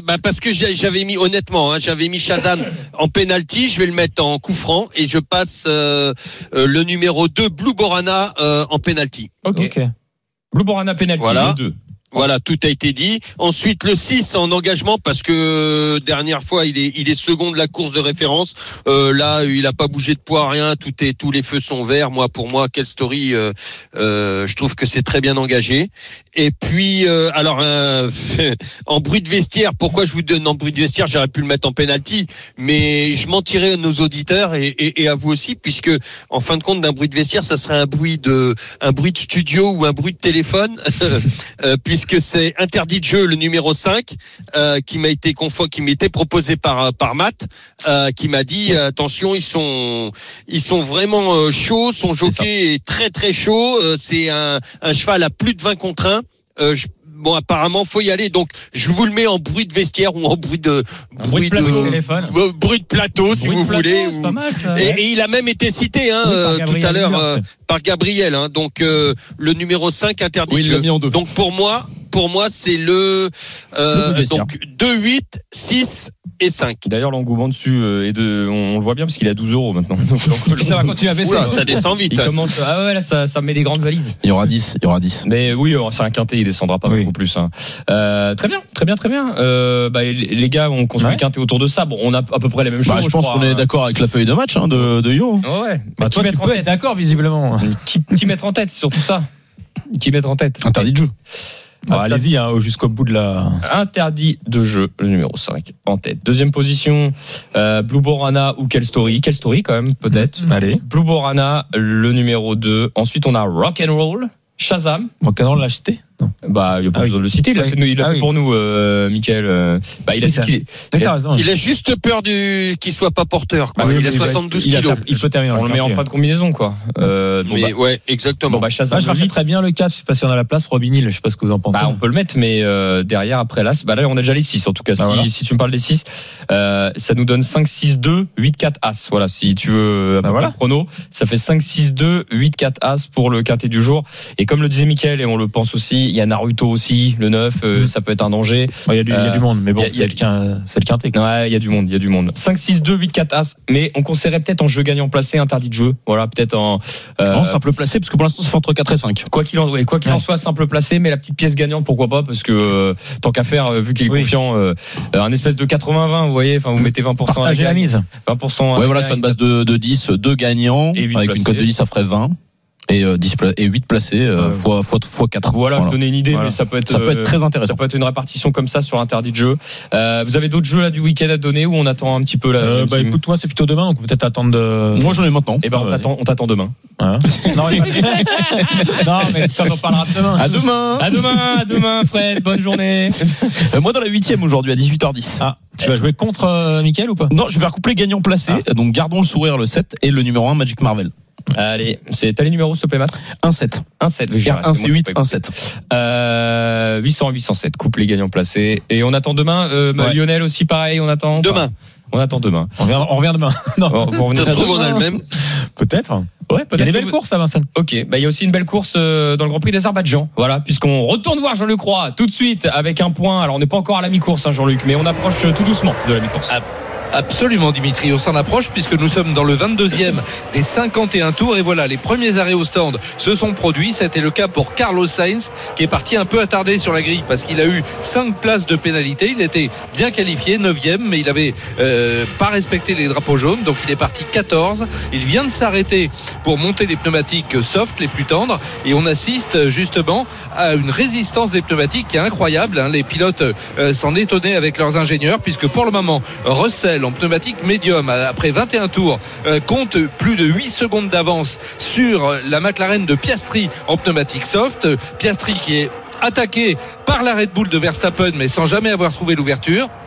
parce que j'avais mis, honnêtement, j'avais mis Shazam en penalty, je vais le mettre en coup franc et je passe le numéro 2, Blue Borana, en penalty. Ok. Blue Borana penalty, voilà. le 2. Voilà, tout a été dit. Ensuite, le 6 en engagement parce que dernière fois, il est second de la course de référence. Là, il a pas bougé de poids, rien. Tous les feux sont verts. Pour moi, quelle story. Je trouve que c'est très bien engagé. Et puis, en bruit de vestiaire, pourquoi je vous donne en bruit de vestiaire? J'aurais pu le mettre en penalty, mais je mentirais à nos auditeurs et à vous aussi, puisque en fin de compte, d'un bruit de vestiaire, ça serait un bruit de studio ou un bruit de téléphone, puisque c'est interdit de jeu le numéro 5, qui m'était proposé par Matt, qui m'a dit attention, ils sont vraiment chauds, son jockey est très très chaud, c'est un cheval à plus de 20 contre 1. Apparemment, faut y aller. Donc, je vous le mets en bruit de vestiaire ou en bruit de plateau, si vous voulez. C'est pas mal, et il a même été cité tout à l'heure par Gabriel. Donc, le numéro 5 interdit. Oui, il l'a mis en 2. Donc, pour moi, c'est le 2, 8, 6 et 5. D'ailleurs, l'engouement dessus on le voit bien parce qu'il est à 12 € maintenant. Donc, ça va continuer à baisser. Ça descend vite. Il commence. Ah ouais, là, ça met des grandes valises. Il y aura 10. Mais oui, c'est un quintet, il descendra pas beaucoup plus. Très bien. Les gars, on construit le quintet autour de ça. Bon, on a à peu près les mêmes choses. Je pense qu'on est d'accord avec la feuille de match de Yo. Ouais. Toi, tu peux être d'accord visiblement. Qui mettre en tête, surtout ça. Qui mettre en tête. Interdit de jeu. Allez-y, jusqu'au bout de la. Interdit de jeu, le numéro 5 en tête. Deuxième position, Blue Borana ou Quelle Story quand même, peut-être. Allez. Blue Borana, le numéro 2. Ensuite, on a Rock'n'Roll, Shazam. Rock'n'Roll l'a cité? Non. Il n'y a pas besoin de le citer. Il a fait pour nous, Mickaël. Il a dit qu'il il a juste peur qu'il soit pas porteur. Il a 72 kilos. Il peut terminer. On le met en fin de combinaison, quoi. Ouais, exactement. Shazam, je rachète très bien le 4. Je sais pas si on a la place. Robin Hill, je sais pas ce que vous en pensez. On peut le mettre, mais derrière, après là, on a déjà les 6 en tout cas. Si tu me parles des 6, ça nous donne 5, 6, 2, 8, 4 As. Voilà, si tu veux le chrono, ça fait 5, 6, 2, 8, 4 As pour le quintet du jour. Et comme le disait Mickaël, et on le pense aussi, il y a Naruto aussi, le 9, ça peut être un danger. Il y a du monde, mais bon, c'est le quintet. Ouais, il y a du monde. 5, 6, 2, 8, 4 As, mais on conseillerait peut-être en jeu gagnant placé, interdit de jeu. Voilà, peut-être en simple placé, parce que pour l'instant, ça fait entre 4 et 5. Quoi qu'il en soit, simple placé, mais la petite pièce gagnante, pourquoi pas, parce que tant qu'à faire, vu qu'il est confiant, un espèce de 80-20, vous voyez, vous mettez 20%. Partagez la mise. 20%. Ouais, voilà, sur une base de 10, 2 gagnants, avec une cote de 10, ça ferait 20. Et 8 placés fois 4. Voilà, je donnais une idée, mais ça peut être très intéressant. Ça peut être une répartition comme ça sur interdit de jeu. Vous avez d'autres jeux là du week-end à donner ou on attend un petit peu là? Écoute, moi c'est plutôt demain, donc peut-être attendre. Moi j'en ai maintenant. On t'attend demain. Voilà. Non, mais ça on en parlera demain. À demain, Fred. Bonne journée. Moi dans la 8e aujourd'hui à 18h10. Tu vas jouer contre Mickaël ou pas? Non, je vais recoupler gagnant placé. Donc gardons le sourire, le 7 et le numéro 1 Magic Marvel. Allez, t'as les numéros s'il te plaît, Matt? 1-7. 1-7. R1 c'est 8, 1-7. 800-807, coupe les gagnants placés. Et on attend demain. Lionel aussi pareil, on attend. Demain. On attend demain. On revient demain. Non. Ça se trouve, on a le même. Peut-être. Ouais, peut-être. Il y a des belles courses à Vincennes. Ok, il y a aussi une belle course dans le Grand Prix d'Azerbaïdjan. Voilà, puisqu'on retourne voir Jean-Luc Roy tout de suite avec un point. Alors on n'est pas encore à la mi-course, Jean-Luc, mais on approche tout doucement de la mi-course. Absolument Dimitri, on s'en approche puisque nous sommes dans le 22e des 51 tours et voilà, les premiers arrêts au stand se sont produits. C'était le cas pour Carlos Sainz qui est parti un peu attardé sur la grille parce qu'il a eu 5 places de pénalité. Il était bien qualifié, 9e, mais il avait pas respecté les drapeaux jaunes, donc il est parti 14. Il vient de s'arrêter pour monter les pneumatiques soft, les plus tendres, et on assiste justement à une résistance des pneumatiques qui est incroyable. Les pilotes s'en étonnaient avec leurs ingénieurs puisque pour le moment Russell en pneumatique médium après 21 tours compte plus de 8 secondes d'avance sur la McLaren de Piastri en pneumatique soft. Piastri qui est attaqué par la Red Bull de Verstappen mais sans jamais avoir trouvé l'ouverture.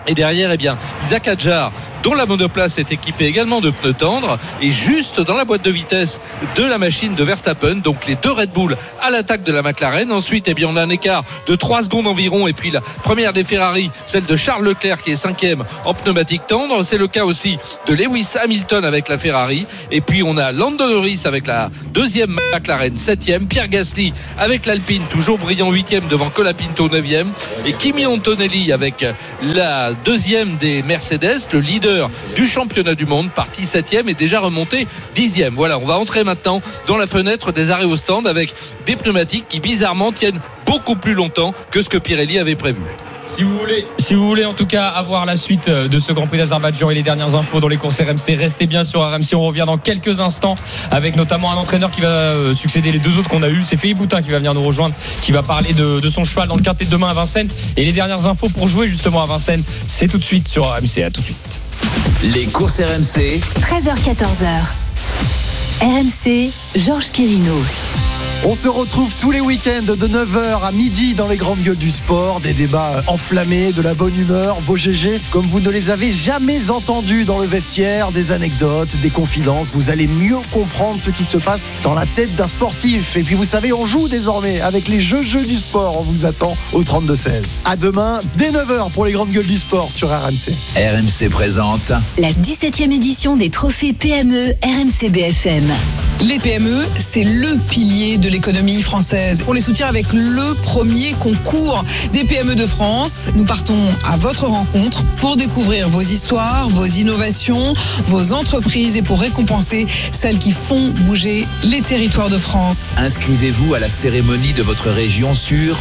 Et derrière, Isaac Hadjar, dont la monoplace est équipée également de pneus tendres, est juste dans la boîte de vitesse de la machine de Verstappen. Donc les deux Red Bull à l'attaque de la McLaren. Ensuite, on a un écart de 3 secondes environ. Et puis la première des Ferrari, celle de Charles Leclerc, qui est 5e en pneumatique tendre. C'est le cas aussi de Lewis Hamilton avec la Ferrari. Et puis on a Lando Norris avec la deuxième McLaren, 7e. Pierre Gasly avec l'Alpine, toujours brillant 8e devant Colapinto, 9e. Et Kimi Antonelli avec la deuxième des Mercedes, le leader du championnat du monde, parti 7e et déjà remonté 10e. Voilà, on va entrer maintenant dans la fenêtre des arrêts au stand avec des pneumatiques qui bizarrement tiennent beaucoup plus longtemps que ce que Pirelli avait prévu. Si vous voulez en tout cas avoir la suite de ce Grand Prix d'Azerbaïdjan et les dernières infos dans les courses RMC, restez bien sur RMC. On revient dans quelques instants avec notamment un entraîneur qui va succéder les deux autres qu'on a eu. C'est Philippe Boutin qui va venir nous rejoindre, qui va parler de son cheval dans le quintet de demain à Vincennes. Et les dernières infos pour jouer justement à Vincennes, c'est tout de suite sur RMC. À tout de suite. Les courses RMC, 13h-14h. RMC, Georges Quirino. On se retrouve tous les week-ends de 9h à midi dans les grandes gueules du sport. Des débats enflammés, de la bonne humeur, vos GG comme vous ne les avez jamais entendus dans le vestiaire, des anecdotes, des confidences. Vous allez mieux comprendre ce qui se passe dans la tête d'un sportif. Et puis vous savez, on joue désormais avec les jeux du sport. On vous attend au 32-16. À demain, dès 9h pour les grandes gueules du sport sur RMC. RMC présente la 17e édition des trophées PME RMC BFM. Les PME, c'est le pilier de l'économie française. On les soutient avec le premier concours des PME de France. Nous partons à votre rencontre pour découvrir vos histoires, vos innovations, vos entreprises et pour récompenser celles qui font bouger les territoires de France. Inscrivez-vous à la cérémonie de votre région sur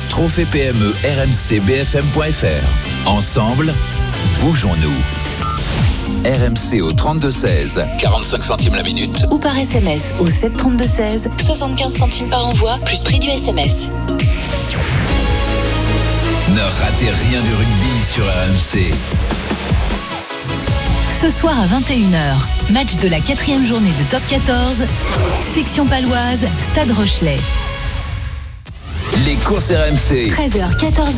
trophée-PME-RMC-BFM.fr. Ensemble, bougeons-nous. RMC au 32-16, 45 centimes la minute. Ou par SMS au 732-16, 75 centimes par envoi, plus prix du SMS. Ne ratez rien du rugby sur RMC. Ce soir à 21h, match de la 4e journée de Top 14, section paloise, Stade Rochelet. Les courses RMC. 13h, 14h.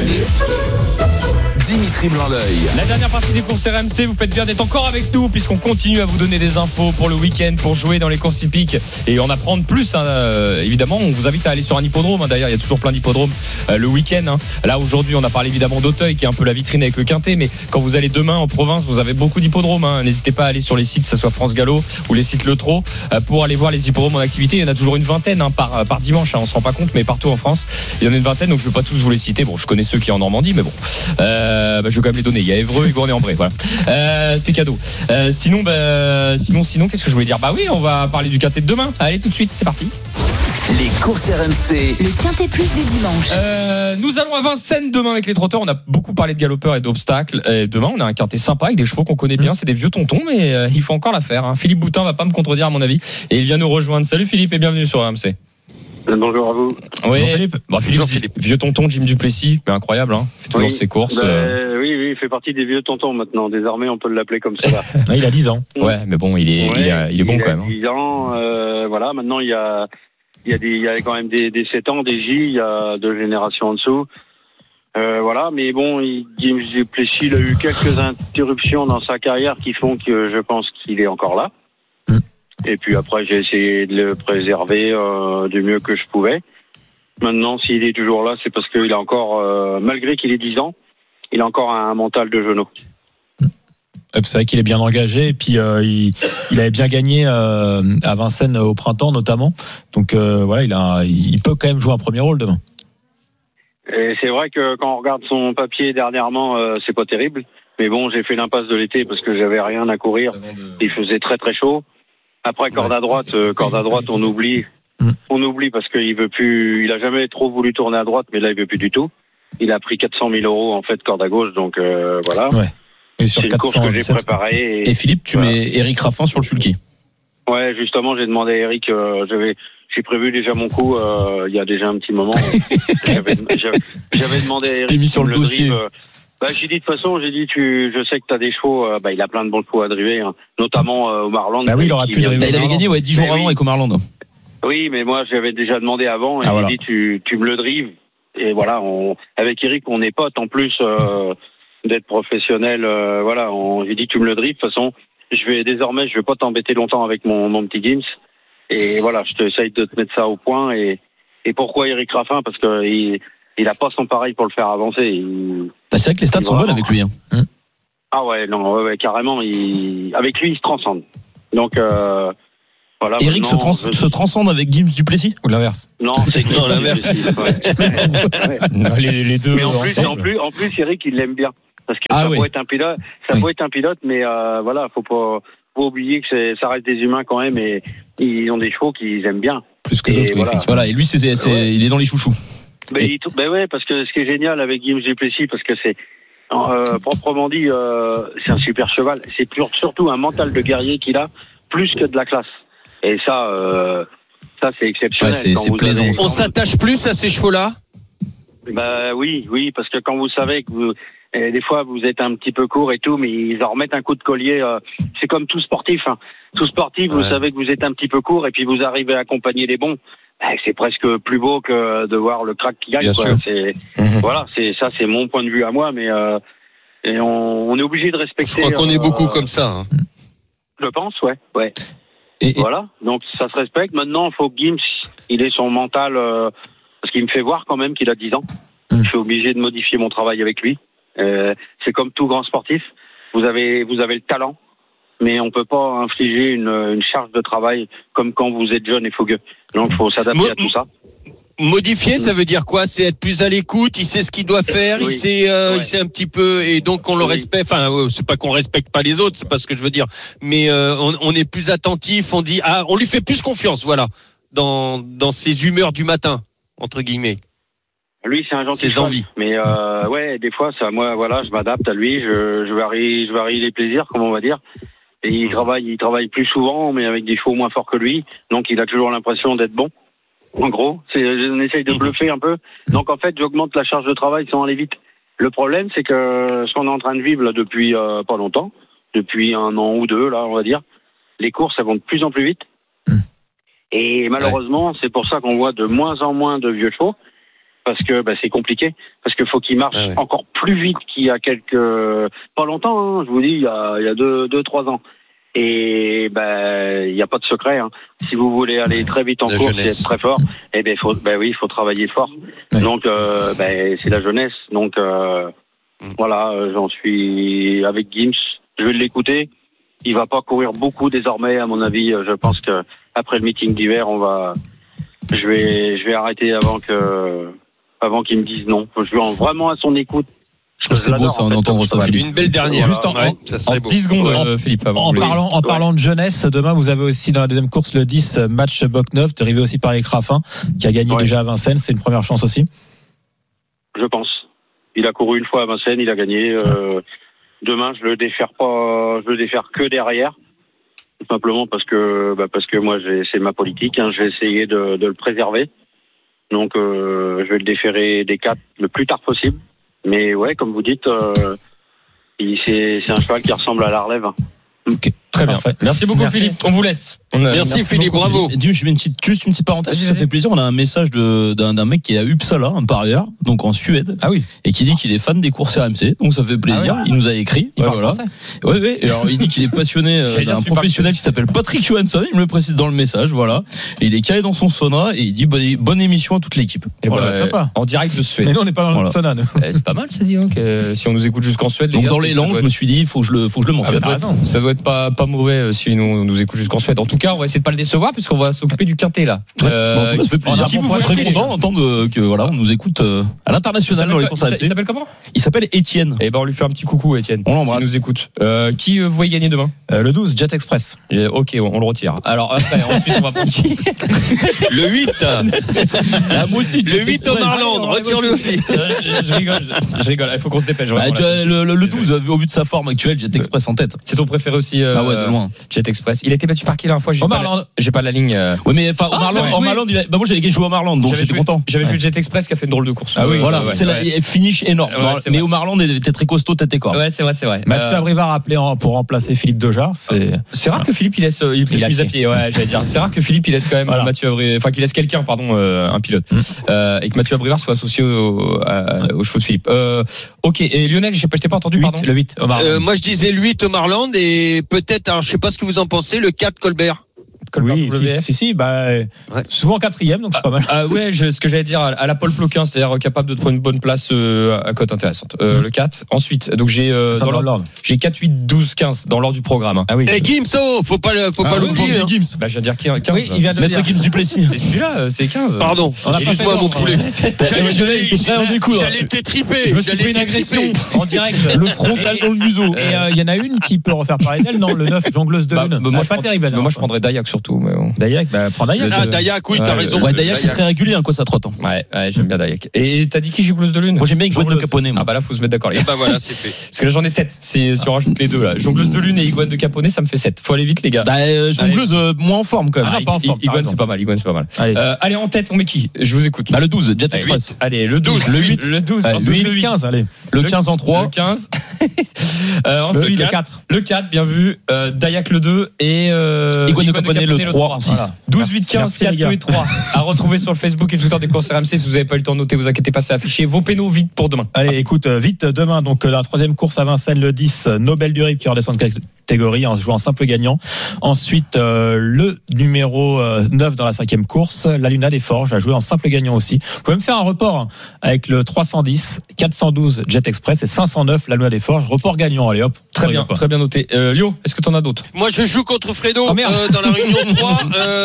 Dimitri Blanc-L'Oeil. La dernière partie des courses RMC, vous faites bien d'être encore avec nous puisqu'on continue à vous donner des infos pour le week-end, pour jouer dans les courses hippiques et en apprendre plus. Évidemment, on vous invite à aller sur un hippodrome. D'ailleurs, il y a toujours plein d'hippodromes le week-end. Là, aujourd'hui, on a parlé évidemment d'Auteuil qui est un peu la vitrine avec le quintet. Mais quand vous allez demain en province, vous avez beaucoup d'hippodromes. N'hésitez pas à aller sur les sites, que ce soit France Gallo ou les sites Le Trot, pour aller voir les hippodromes en activité. Il y en a toujours une vingtaine par dimanche. On se rend pas compte, mais partout en France, il y en a une vingtaine. Donc, je ne vais pas tous vous les citer. Bon, je connais ceux qui sont en Normandie, mais bon. Je vais quand même les donner. Il y a Évreux, Hugon et Ambray. Voilà. C'est cadeau. Sinon, qu'est-ce que je voulais dire ? Bah oui, on va parler du quintet de demain. Allez, tout de suite, c'est parti. Les courses RMC. Le quintet plus du dimanche. Nous allons à Vincennes demain avec les trotteurs. On a beaucoup parlé de galopeurs et d'obstacles. Et demain, on a un quintet sympa avec des chevaux qu'on connaît bien. C'est des vieux tontons, mais il faut encore la faire. Philippe Boutin va pas me contredire à mon avis. Et il vient nous rejoindre. Salut Philippe et bienvenue sur RMC. Bonjour à vous. Oui, Philippe. Philippe, vieux tonton Jim Duplessis, mais incroyable, hein. Il fait toujours ses courses. Oui, il fait partie des vieux tontons maintenant. Désormais, on peut l'appeler comme ça. Il a 10 ans. Ouais, mais bon, il est bon quand même. Il a 10 ans. Voilà, maintenant il y a quand même des 7 ans, des J, il y a 2 générations en dessous. Voilà, mais bon, Jim Duplessis, il a eu quelques interruptions dans sa carrière qui font que je pense qu'il est encore là. Et puis après, j'ai essayé de le préserver du mieux que je pouvais. Maintenant, s'il est toujours là, c'est parce qu'il a encore, malgré qu'il ait 10 ans, il a encore un mental de genou. C'est vrai qu'il est bien engagé et puis il avait bien gagné à Vincennes au printemps notamment. Donc voilà, il peut quand même jouer un premier rôle demain. Et c'est vrai que quand on regarde son papier dernièrement, c'est pas terrible. Mais bon, j'ai fait l'impasse de l'été parce que j'avais rien à courir. Il faisait très très chaud. Après, corde à droite, on oublie parce qu'il veut plus, il a jamais trop voulu tourner à droite, mais là, il veut plus du tout. Il a pris 400 000 euros, en fait, corde à gauche, donc, voilà. Ouais. Et sur c'est 400, une course que j'ai préparée. Et Philippe, tu mets Eric Raffin sur le sulky. Ouais, justement, j'ai demandé à Eric, j'ai prévu déjà mon coup, il y a déjà un petit moment. J'avais demandé à Eric. T'es mis sur le dossier. J'ai dit de toute façon, je sais que t'as des chevaux, il a plein de bons chevaux à driver, hein, notamment Omar Land. Bah oui, il aura pu driver. Il avait gagné 10 jours avant avec Omar Land. Oui, mais moi j'avais déjà demandé avant et j'ai dit tu me le drives et voilà, avec Eric on est potes en plus d'être professionnel. Voilà, j'ai dit tu me le drifts. De toute façon, je vais pas t'embêter longtemps avec mon petit Gims. Et voilà, je t'essaye de te mettre ça au point. Et pourquoi Eric Raffin? Parce que il a pas son pareil pour le faire avancer. C'est vrai que les stats sont bonnes avec lui. Hein. Ah ouais, non, ouais, carrément. Avec lui, il se transcende. Donc voilà. Eric se transcende avec Gims Duplessis ou l'inverse? Non, c'est non, l'inverse. Ouais. Les deux. Mais en plus, Eric, il l'aime bien. Parce que ça peut être un pilote, peut être un pilote, mais voilà, faut pas oublier que ça reste des humains quand même, et ils ont des chevaux qu'ils aiment bien. Plus que d'autres, voilà. Et lui, il est dans les chouchous. Ouais, parce que ce qui est génial avec Gims Duplessis, parce que c'est proprement dit, c'est un super cheval. C'est surtout un mental de guerrier qu'il a, plus que de la classe. Et ça c'est exceptionnel. Ouais, c'est plaisant. On s'attache plus à ces chevaux-là? Oui, parce que quand vous savez que des fois vous êtes un petit peu court et tout, mais ils en remettent un coup de collier. C'est comme tout sportif. Hein. Tout sportif, vous savez que vous êtes un petit peu court et puis vous arrivez à accompagner les bons. C'est presque plus beau que de voir le crack qui gagne. Bien sûr. Voilà, c'est mon point de vue à moi, mais et on est obligé de respecter. Je crois qu'on est beaucoup comme ça. Hein. Je pense, ouais. Et voilà, donc ça se respecte. Maintenant, il faut que Gims, il ait son mental, parce qu'il me fait voir quand même qu'il a 10 ans. Je suis obligé de modifier mon travail avec lui. C'est comme tout grand sportif. Vous avez le talent, mais on peut pas infliger une charge de travail comme quand vous êtes jeune et fougueux. Donc, il faut s'adapter à tout ça. Modifier, ça veut dire quoi? C'est être plus à l'écoute, il sait ce qu'il doit faire, il sait un petit peu, et donc on le respecte. Enfin, c'est pas qu'on respecte pas les autres, c'est pas ce que je veux dire. Mais on est plus attentif, on dit, on lui fait plus confiance, voilà, dans ses humeurs du matin, entre guillemets. Lui, c'est un gentil cheval. Envies. Mais des fois, ça, moi, voilà, je m'adapte à lui, je varie les plaisirs, comme on va dire. Et il travaille plus souvent, mais avec des chevaux moins forts que lui, donc il a toujours l'impression d'être bon. En gros, on essaye de bluffer un peu. Donc en fait, j'augmente la charge de travail sans aller vite. Le problème, c'est que ce qu'on est en train de vivre là depuis pas longtemps, depuis 1 an ou 2, là, on va dire, les courses, elles vont de plus en plus vite. Et malheureusement, c'est pour ça qu'on voit de moins en moins de vieux chevaux, parce que c'est compliqué, parce qu'il faut qu'ils marchent encore plus vite qu'il y a pas longtemps, hein, je vous dis, il y a 2-3 ans. Et il n'y a pas de secret. Hein. Si vous voulez aller très vite en course et être très fort, il faut travailler fort. Ouais. Donc c'est la jeunesse. Donc voilà, j'en suis avec Gims. Je vais l'écouter. Il va pas courir beaucoup désormais, à mon avis. Je pense que après le meeting d'hiver, je vais arrêter avant qu'il me dise non. Je vais vraiment à son écoute. C'est beau ça, on entend ça, Philippe. Une belle dernière. Juste en 10 secondes, Philippe. En parlant de jeunesse, demain vous avez aussi dans la deuxième course le 10 match Boc-Neuf, dérivé aussi par Eric Raffin, qui a gagné déjà à Vincennes. C'est une première chance aussi. Je pense. Il a couru une fois à Vincennes, il a gagné. Demain, je le défère que derrière. Tout simplement parce que moi c'est ma politique. Hein, je vais essayer de le préserver. Donc je vais le déférer des 4 le plus tard possible. Mais ouais, comme vous dites, c'est un cheval qui ressemble à la relève. Ok, très bien. Merci beaucoup, Philippe. On vous laisse. Merci Philippe, bravo. Je mets juste une petite parenthèse, ça fait plaisir. On a un message d'un mec qui est à Uppsala, un parieur, donc en Suède, et qui dit qu'il est fan des courses RMC, donc ça fait plaisir. Il nous a écrit. Il parle français. Ouais. Alors il dit qu'il est passionné d'un professionnel qui s'appelle Patrick Johansson. Il me le précise dans le message, voilà. Et il est calé dans son sauna et il dit bonne émission à toute l'équipe. Et voilà, sympa. En direct de Suède. Mais nous on n'est pas dans le sauna. C'est pas mal, ça dit. Si on nous écoute jusqu'en Suède. Donc dans l'élan, je me suis dit, il faut que je le mentionne. Ça doit être pas mauvais si on nous écoute jusqu'en Suède. En tout cas, on va essayer de pas le décevoir puisqu'on va s'occuper du quintet là. Ça fait plaisir. Qui vous très content d'entendre que on nous écoute à l'international dans les courses RMC. Il s'appelle comment? Il s'appelle Étienne. Et on lui fait un petit coucou, Étienne. On l'embrasse. Il nous écoute. Qui vous voyez gagner demain? Le 12 Jet Express. Ok, on le retire. Alors après, ensuite on va prendre qui? Le 8. Moi aussi. Le 8 Omar Land, retire-le aussi. Je rigole. Il faut qu'on se dépêche. Le 12, au vu de sa forme actuelle, Jet Express en tête. C'est ton préféré aussi. Ah ouais, de loin. Jet Express. Il a été battu par qui la fois? fois, j'ai pas la ligne. Oui, mais enfin, en Marland, moi j'avais joué au Marland, donc j'étais content. J'avais joué Jet Express qui a fait une drôle de course. Ah oui, voilà. C'est la finish énorme. Mais au Marland, il était très costaud, tête et corps. Ouais, c'est vrai. Mathieu Abrivard appelé pour remplacer Philippe Dejar. C'est rare que Philippe il laisse mise à pied. Ouais, j'allais dire. C'est rare que Philippe il laisse quand même Mathieu Abrivard, enfin qu'il laisse quelqu'un, un pilote, et que Mathieu Abrivard soit associé aux chevaux de Philippe. Ok. Et Lionel, je t'ai pas entendu. Pardon. Le 8. Moi je disais le 8 au Marland et peut-être, alors je sais pas ce que vous en pensez, le 4 Colbert. Oui, si, souvent 4e, donc c'est pas mal. Ce que j'allais dire à la Paul Ploquin, c'est-à-dire capable de trouver une bonne place à cote intéressante. Le 4. Ensuite, donc j'ai dans l'ordre. J'ai 4, 8, 12, 15 dans l'ordre du programme. Ah oui. Et Gimso, faut pas l'oublier. Gims. Je viens de dire 15. Oui, il vient de mettre Gims du Plessis. C'est celui-là, c'est 15. Pardon. Excuse-moi mon poulet. J'allais t'étriper. Je me suis pris une agression en direct. Le frontal dans le museau. Et il y en a une qui peut refaire pareil d'elle, non, le 9, jongleuse de lune. Moi, pas terrible. Moi, je prendrais Dayak surtout. Dayak, prends Dayak. Ah, Dayak, oui, t'as raison. Ouais, Dayak, c'est très régulier, quoi, ça trotte. Ouais, j'aime bien Dayak. Et t'as dit qui jongleuse de lune? Moi, j'aime bien Iguane de Caponnet. Ah, bah là, faut se mettre d'accord, les gars. Bah voilà, c'est fait. Parce que là, j'en ai 7. Si on rajoute les deux, là. Jongleuse de lune et Iguane de Caponnet, ça me fait 7. Faut aller vite, les gars. Jongleuse, moins en forme, quand même. Pas en forme. Iguane, c'est pas mal. Allez, en tête, on met qui? Je vous écoute. Le 12, Jet Express. Allez, le 12. Le 8. Le 12. Le 15, allez. Le 15 en 3. Le 15. Ensuite, le 4. Le 4, bien vu. Dayak, le 2. Et Iguane de Caponnet, le 3 en 6. 12, 8, 15, 4, 2 et 3. À retrouver sur le Facebook et le Twitter des courses RMC. Si vous n'avez pas eu le temps de noter, vous inquiétez pas, c'est affiché. Vos pénaux vite pour demain. Allez, écoute, vite demain. Donc, la 3e course à Vincennes, le 10, Nobel du Rip qui redescend de catégorie en jouant simple gagnant. Ensuite, le numéro 9 dans la 5e course, la Luna des Forges, a joué en simple gagnant aussi. Vous pouvez même faire un report avec le 310, 412 Jet Express et 509 la Luna des Forges. Report gagnant, allez hop. Très bien noté. Lio, est-ce que tu en as d'autres? Moi, je joue contre Fredo dans la réunion 3.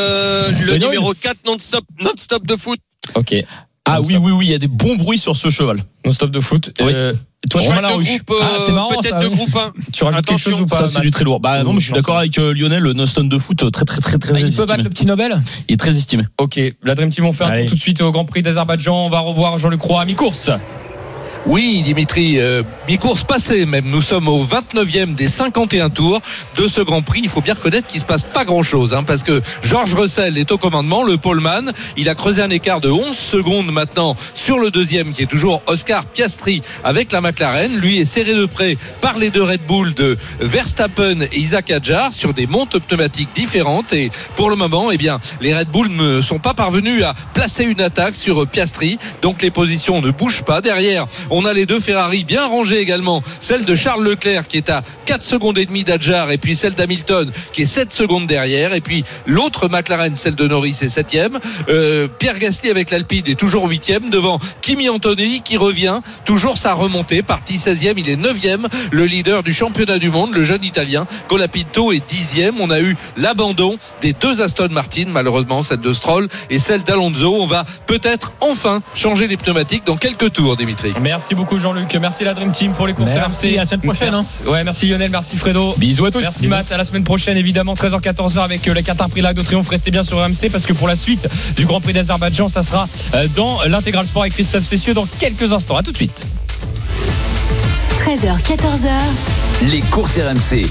Le numéro 4 non-stop de foot. Ok. Ah oui, il y a des bons bruits sur ce cheval. Non-stop de foot. Oui. Toi, c'est marrant, peut-être de groupe 1. Tu rajoutes quelque chose ou pas? Ça, c'est du très lourd. Non, mais je suis d'accord avec Lionel, le non-stop de foot, très il estimé. peut battre le petit Nobel? Il est très estimé. Ok. La Dream Team, on fait un tour tout de suite au Grand Prix d'Azerbaïdjan. On va revoir Jean-Luc Roy à mi-course. Oui, Dimitri, mi-course passée même. Nous sommes au 29e des 51 tours de ce Grand Prix. Il faut bien reconnaître qu'il se passe pas grand-chose, parce que George Russell est au commandement, le poleman. Il a creusé un écart de 11 secondes maintenant sur le deuxième, qui est toujours Oscar Piastri avec la McLaren. Lui est serré de près par les deux Red Bull de Verstappen et Isaac Hadjar sur des montes pneumatiques différentes. Et pour le moment, les Red Bull ne sont pas parvenus à placer une attaque sur Piastri. Donc les positions ne bougent pas. Derrière, on a les deux Ferrari bien rangées également, celle de Charles Leclerc qui est à 4 secondes et demie d'Adjar, et puis celle d'Hamilton qui est 7 secondes derrière, et puis l'autre McLaren, celle de Norris, est 7e. Pierre Gasly avec l'Alpine est toujours 8e devant Kimi Antonelli qui revient toujours sa remontée, parti 16e, il est 9e, le leader du championnat du monde, le jeune Italien Colapinto est 10e. On a eu l'abandon des deux Aston Martin, malheureusement celle de Stroll et celle d'Alonso. On va peut-être enfin changer les pneumatiques dans quelques tours, Dimitri. Merci beaucoup Jean-Luc, merci la Dream Team pour les courses RMC. À la semaine prochaine. Merci Lionel, merci Fredo. Bisous à tous. Merci Matt, à la semaine prochaine évidemment, 13h-14h avec le Qatar Prix l'Arc de Triomphe. Restez bien sur RMC parce que pour la suite du Grand Prix d'Azerbaïdjan, ça sera dans l'Intégral Sport avec Christophe Cessieux dans quelques instants. À tout de suite. 13h, 14h. Les courses RMC.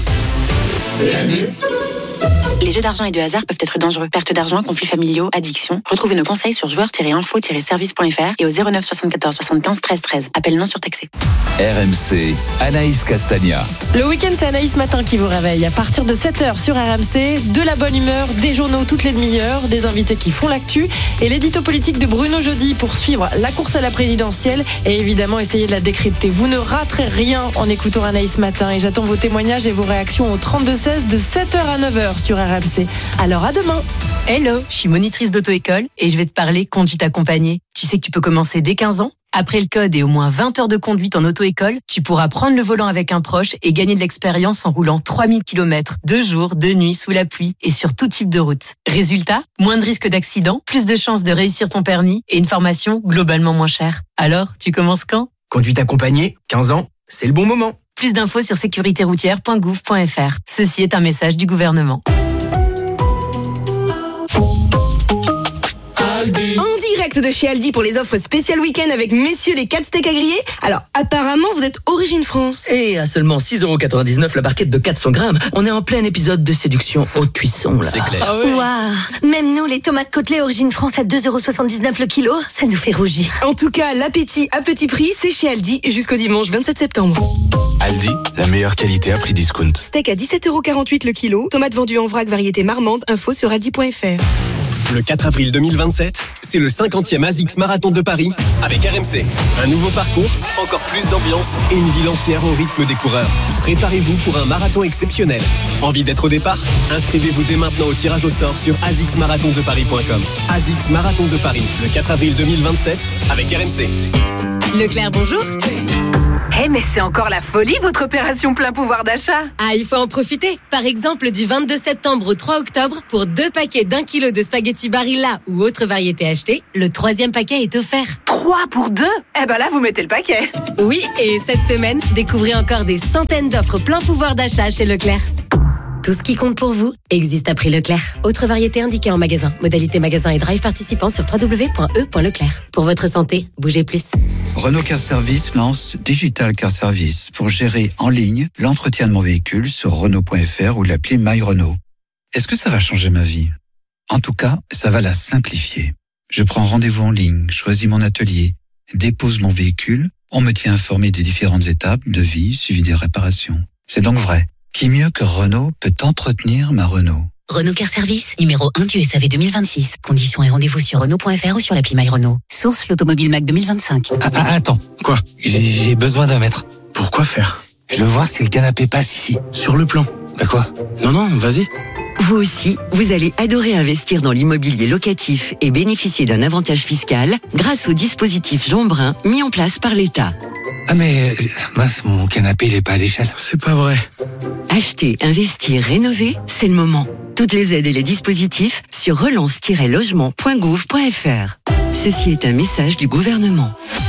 Les jeux d'argent et de hasard peuvent être dangereux. Perte d'argent, conflits familiaux, addiction. Retrouvez nos conseils sur joueurs-info-service.fr et au 09 74 75 13 13. Appel non surtaxé. RMC, Anaïs Castagna. Le week-end, c'est Anaïs Matin qui vous réveille. À partir de 7h sur RMC, de la bonne humeur, des journaux toutes les demi-heures, des invités qui font l'actu et l'édito politique de Bruno Jeudi pour suivre la course à la présidentielle et évidemment essayer de la décrypter. Vous ne raterez rien en écoutant Anaïs Matin et j'attends vos témoignages et vos réactions au 32-16 de 7h à 9h sur RMC. Alors à demain. Hello, je suis monitrice d'auto-école et je vais te parler conduite accompagnée. Tu sais que tu peux commencer dès 15 ans. Après le code et au moins 20 heures de conduite en auto-école, tu pourras prendre le volant avec un proche et gagner de l'expérience en roulant 3000 km, 2 jours, 2 nuits, sous la pluie et sur tout type de route. Résultat, moins de risques d'accident, plus de chances de réussir ton permis et une formation globalement moins chère. Alors, tu commences quand ? Conduite accompagnée, 15 ans, c'est le bon moment. Plus d'infos sur sécuritéroutière.gouv.fr. Ceci est un message du gouvernement. En direct direct de chez Aldi pour les offres spéciales week-end avec messieurs les 4 steaks à griller. Alors, apparemment, vous êtes origine France. Et à seulement 6,99€ la barquette de 400 grammes, on est en plein épisode de séduction haute cuisson, là. C'est clair. Ah ouais. Waouh. Même nous, les tomates côtelées origine France à 2,79€ le kilo, ça nous fait rougir. En tout cas, l'appétit à petit prix, c'est chez Aldi jusqu'au dimanche 27 septembre. Aldi, la meilleure qualité à prix discount. Steak à 17,48€ le kilo, tomates vendues en vrac variété marmande, info sur aldi.fr. Le 4 avril 2027, c'est le 50e ASICS Marathon de Paris avec RMC. Un nouveau parcours, encore plus d'ambiance et une ville entière au rythme des coureurs. Préparez-vous pour un marathon exceptionnel. Envie d'être au départ ? Inscrivez-vous dès maintenant au tirage au sort sur asicsmarathondeparis.com. ASICS Marathon de Paris, le 4 avril 2027 avec RMC. Leclerc, bonjour. Mais c'est encore la folie, votre opération plein pouvoir d'achat. Ah, il faut en profiter. Par exemple, du 22 septembre au 3 octobre, pour 2 paquets d'1 kilo de spaghettis Barilla ou autre variété achetée, le 3e paquet est offert. 3 pour 2 ? Eh ben là, vous mettez le paquet. Oui, et cette semaine, découvrez encore des centaines d'offres plein pouvoir d'achat chez Leclerc. Tout ce qui compte pour vous existe à prix Leclerc. Autre variété indiquée en magasin. Modalité magasin et drive participant sur www.e.leclerc. Pour votre santé, bougez plus. Renault Car Service lance Digital Car Service pour gérer en ligne l'entretien de mon véhicule sur Renault.fr ou l'appli My Renault. Est-ce que ça va changer ma vie ? En tout cas, ça va la simplifier. Je prends rendez-vous en ligne, choisis mon atelier, dépose mon véhicule, on me tient informé des différentes étapes, devis, suivi des réparations. C'est donc vrai. Qui mieux que Renault peut entretenir ma Renault ? Renault Car Service, numéro 1 du SAV 2026. Conditions et rendez-vous sur Renault.fr ou sur l'appli My Renault. Source l'Automobile Mac 2025. Attends, quoi ? J'ai besoin d'un mètre. Pourquoi faire ? Je veux voir si le canapé passe ici. Sur le plan. Bah quoi ? Non, vas-y. Vous aussi, vous allez adorer investir dans l'immobilier locatif et bénéficier d'un avantage fiscal grâce au dispositif Jean Brun mis en place par l'État. Ah mais, mince, mon canapé il est pas à l'échelle. C'est pas vrai. Acheter, investir, rénover, c'est le moment. Toutes les aides et les dispositifs sur relance-logement.gouv.fr. Ceci est un message du gouvernement.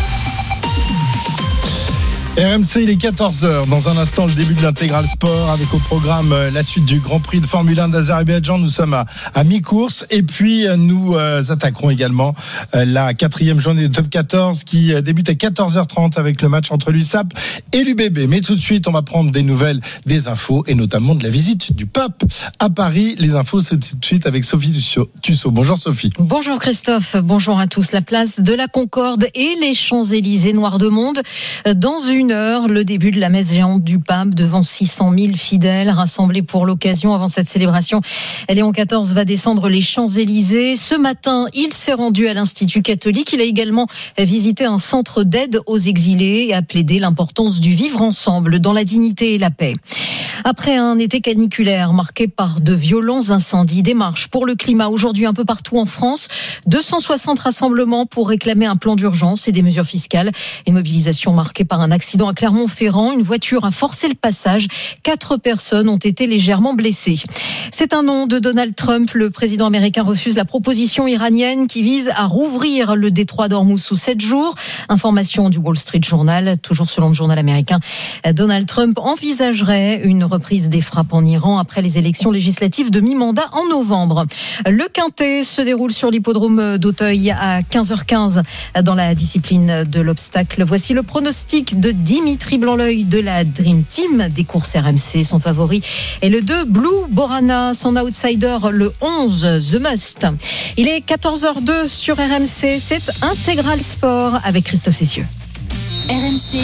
RMC, il est 14h. Dans un instant, le début de l'intégral sport avec au programme la suite du Grand Prix de Formule 1 d'Azerbaïdjan. Nous sommes à mi-course et puis nous attaquerons également la 4e journée de Top 14 qui débute à 14h30 avec le match entre l'USAP et l'UBB. Mais tout de suite, on va prendre des nouvelles, des infos et notamment de la visite du pape à Paris. Les infos, c'est tout de suite avec Sophie Tussaud. Bonjour Sophie. Bonjour Christophe, bonjour à tous. La place de la Concorde et les Champs-Élysées noirs de monde. Dans une heure, le début de la messe géante du pape devant 600 000 fidèles rassemblés pour l'occasion. Avant cette célébration, Léon XIV va descendre les Champs-Élysées. Ce matin, il s'est rendu à l'Institut catholique. Il a également visité un centre d'aide aux exilés et a plaidé l'importance du vivre ensemble dans la dignité et la paix. Après un été caniculaire marqué par de violents incendies, des marches pour le climat aujourd'hui un peu partout en France. 260 rassemblements pour réclamer un plan d'urgence et des mesures fiscales. Une mobilisation marquée par un accident à Clermont-Ferrand. Une voiture a forcé le passage. 4 personnes ont été légèrement blessées. C'est un nom de Donald Trump. Le président américain refuse la proposition iranienne qui vise à rouvrir le détroit d'Ormuz sous 7 jours. Information du Wall Street Journal. Toujours selon le journal américain, Donald Trump envisagerait une reprise des frappes en Iran après les élections législatives de mi-mandat en novembre. Le Quintet se déroule sur l'hippodrome d'Auteuil à 15h15 dans la discipline de l'obstacle. Voici le pronostic de Dimitri Blanc-L'œil de la Dream Team des courses RMC. Son favori est le 2 Blue Borana, son outsider le 11 The Must. Il est 14h02 sur RMC, c'est Intégral Sport avec Christophe Cessieux. RMC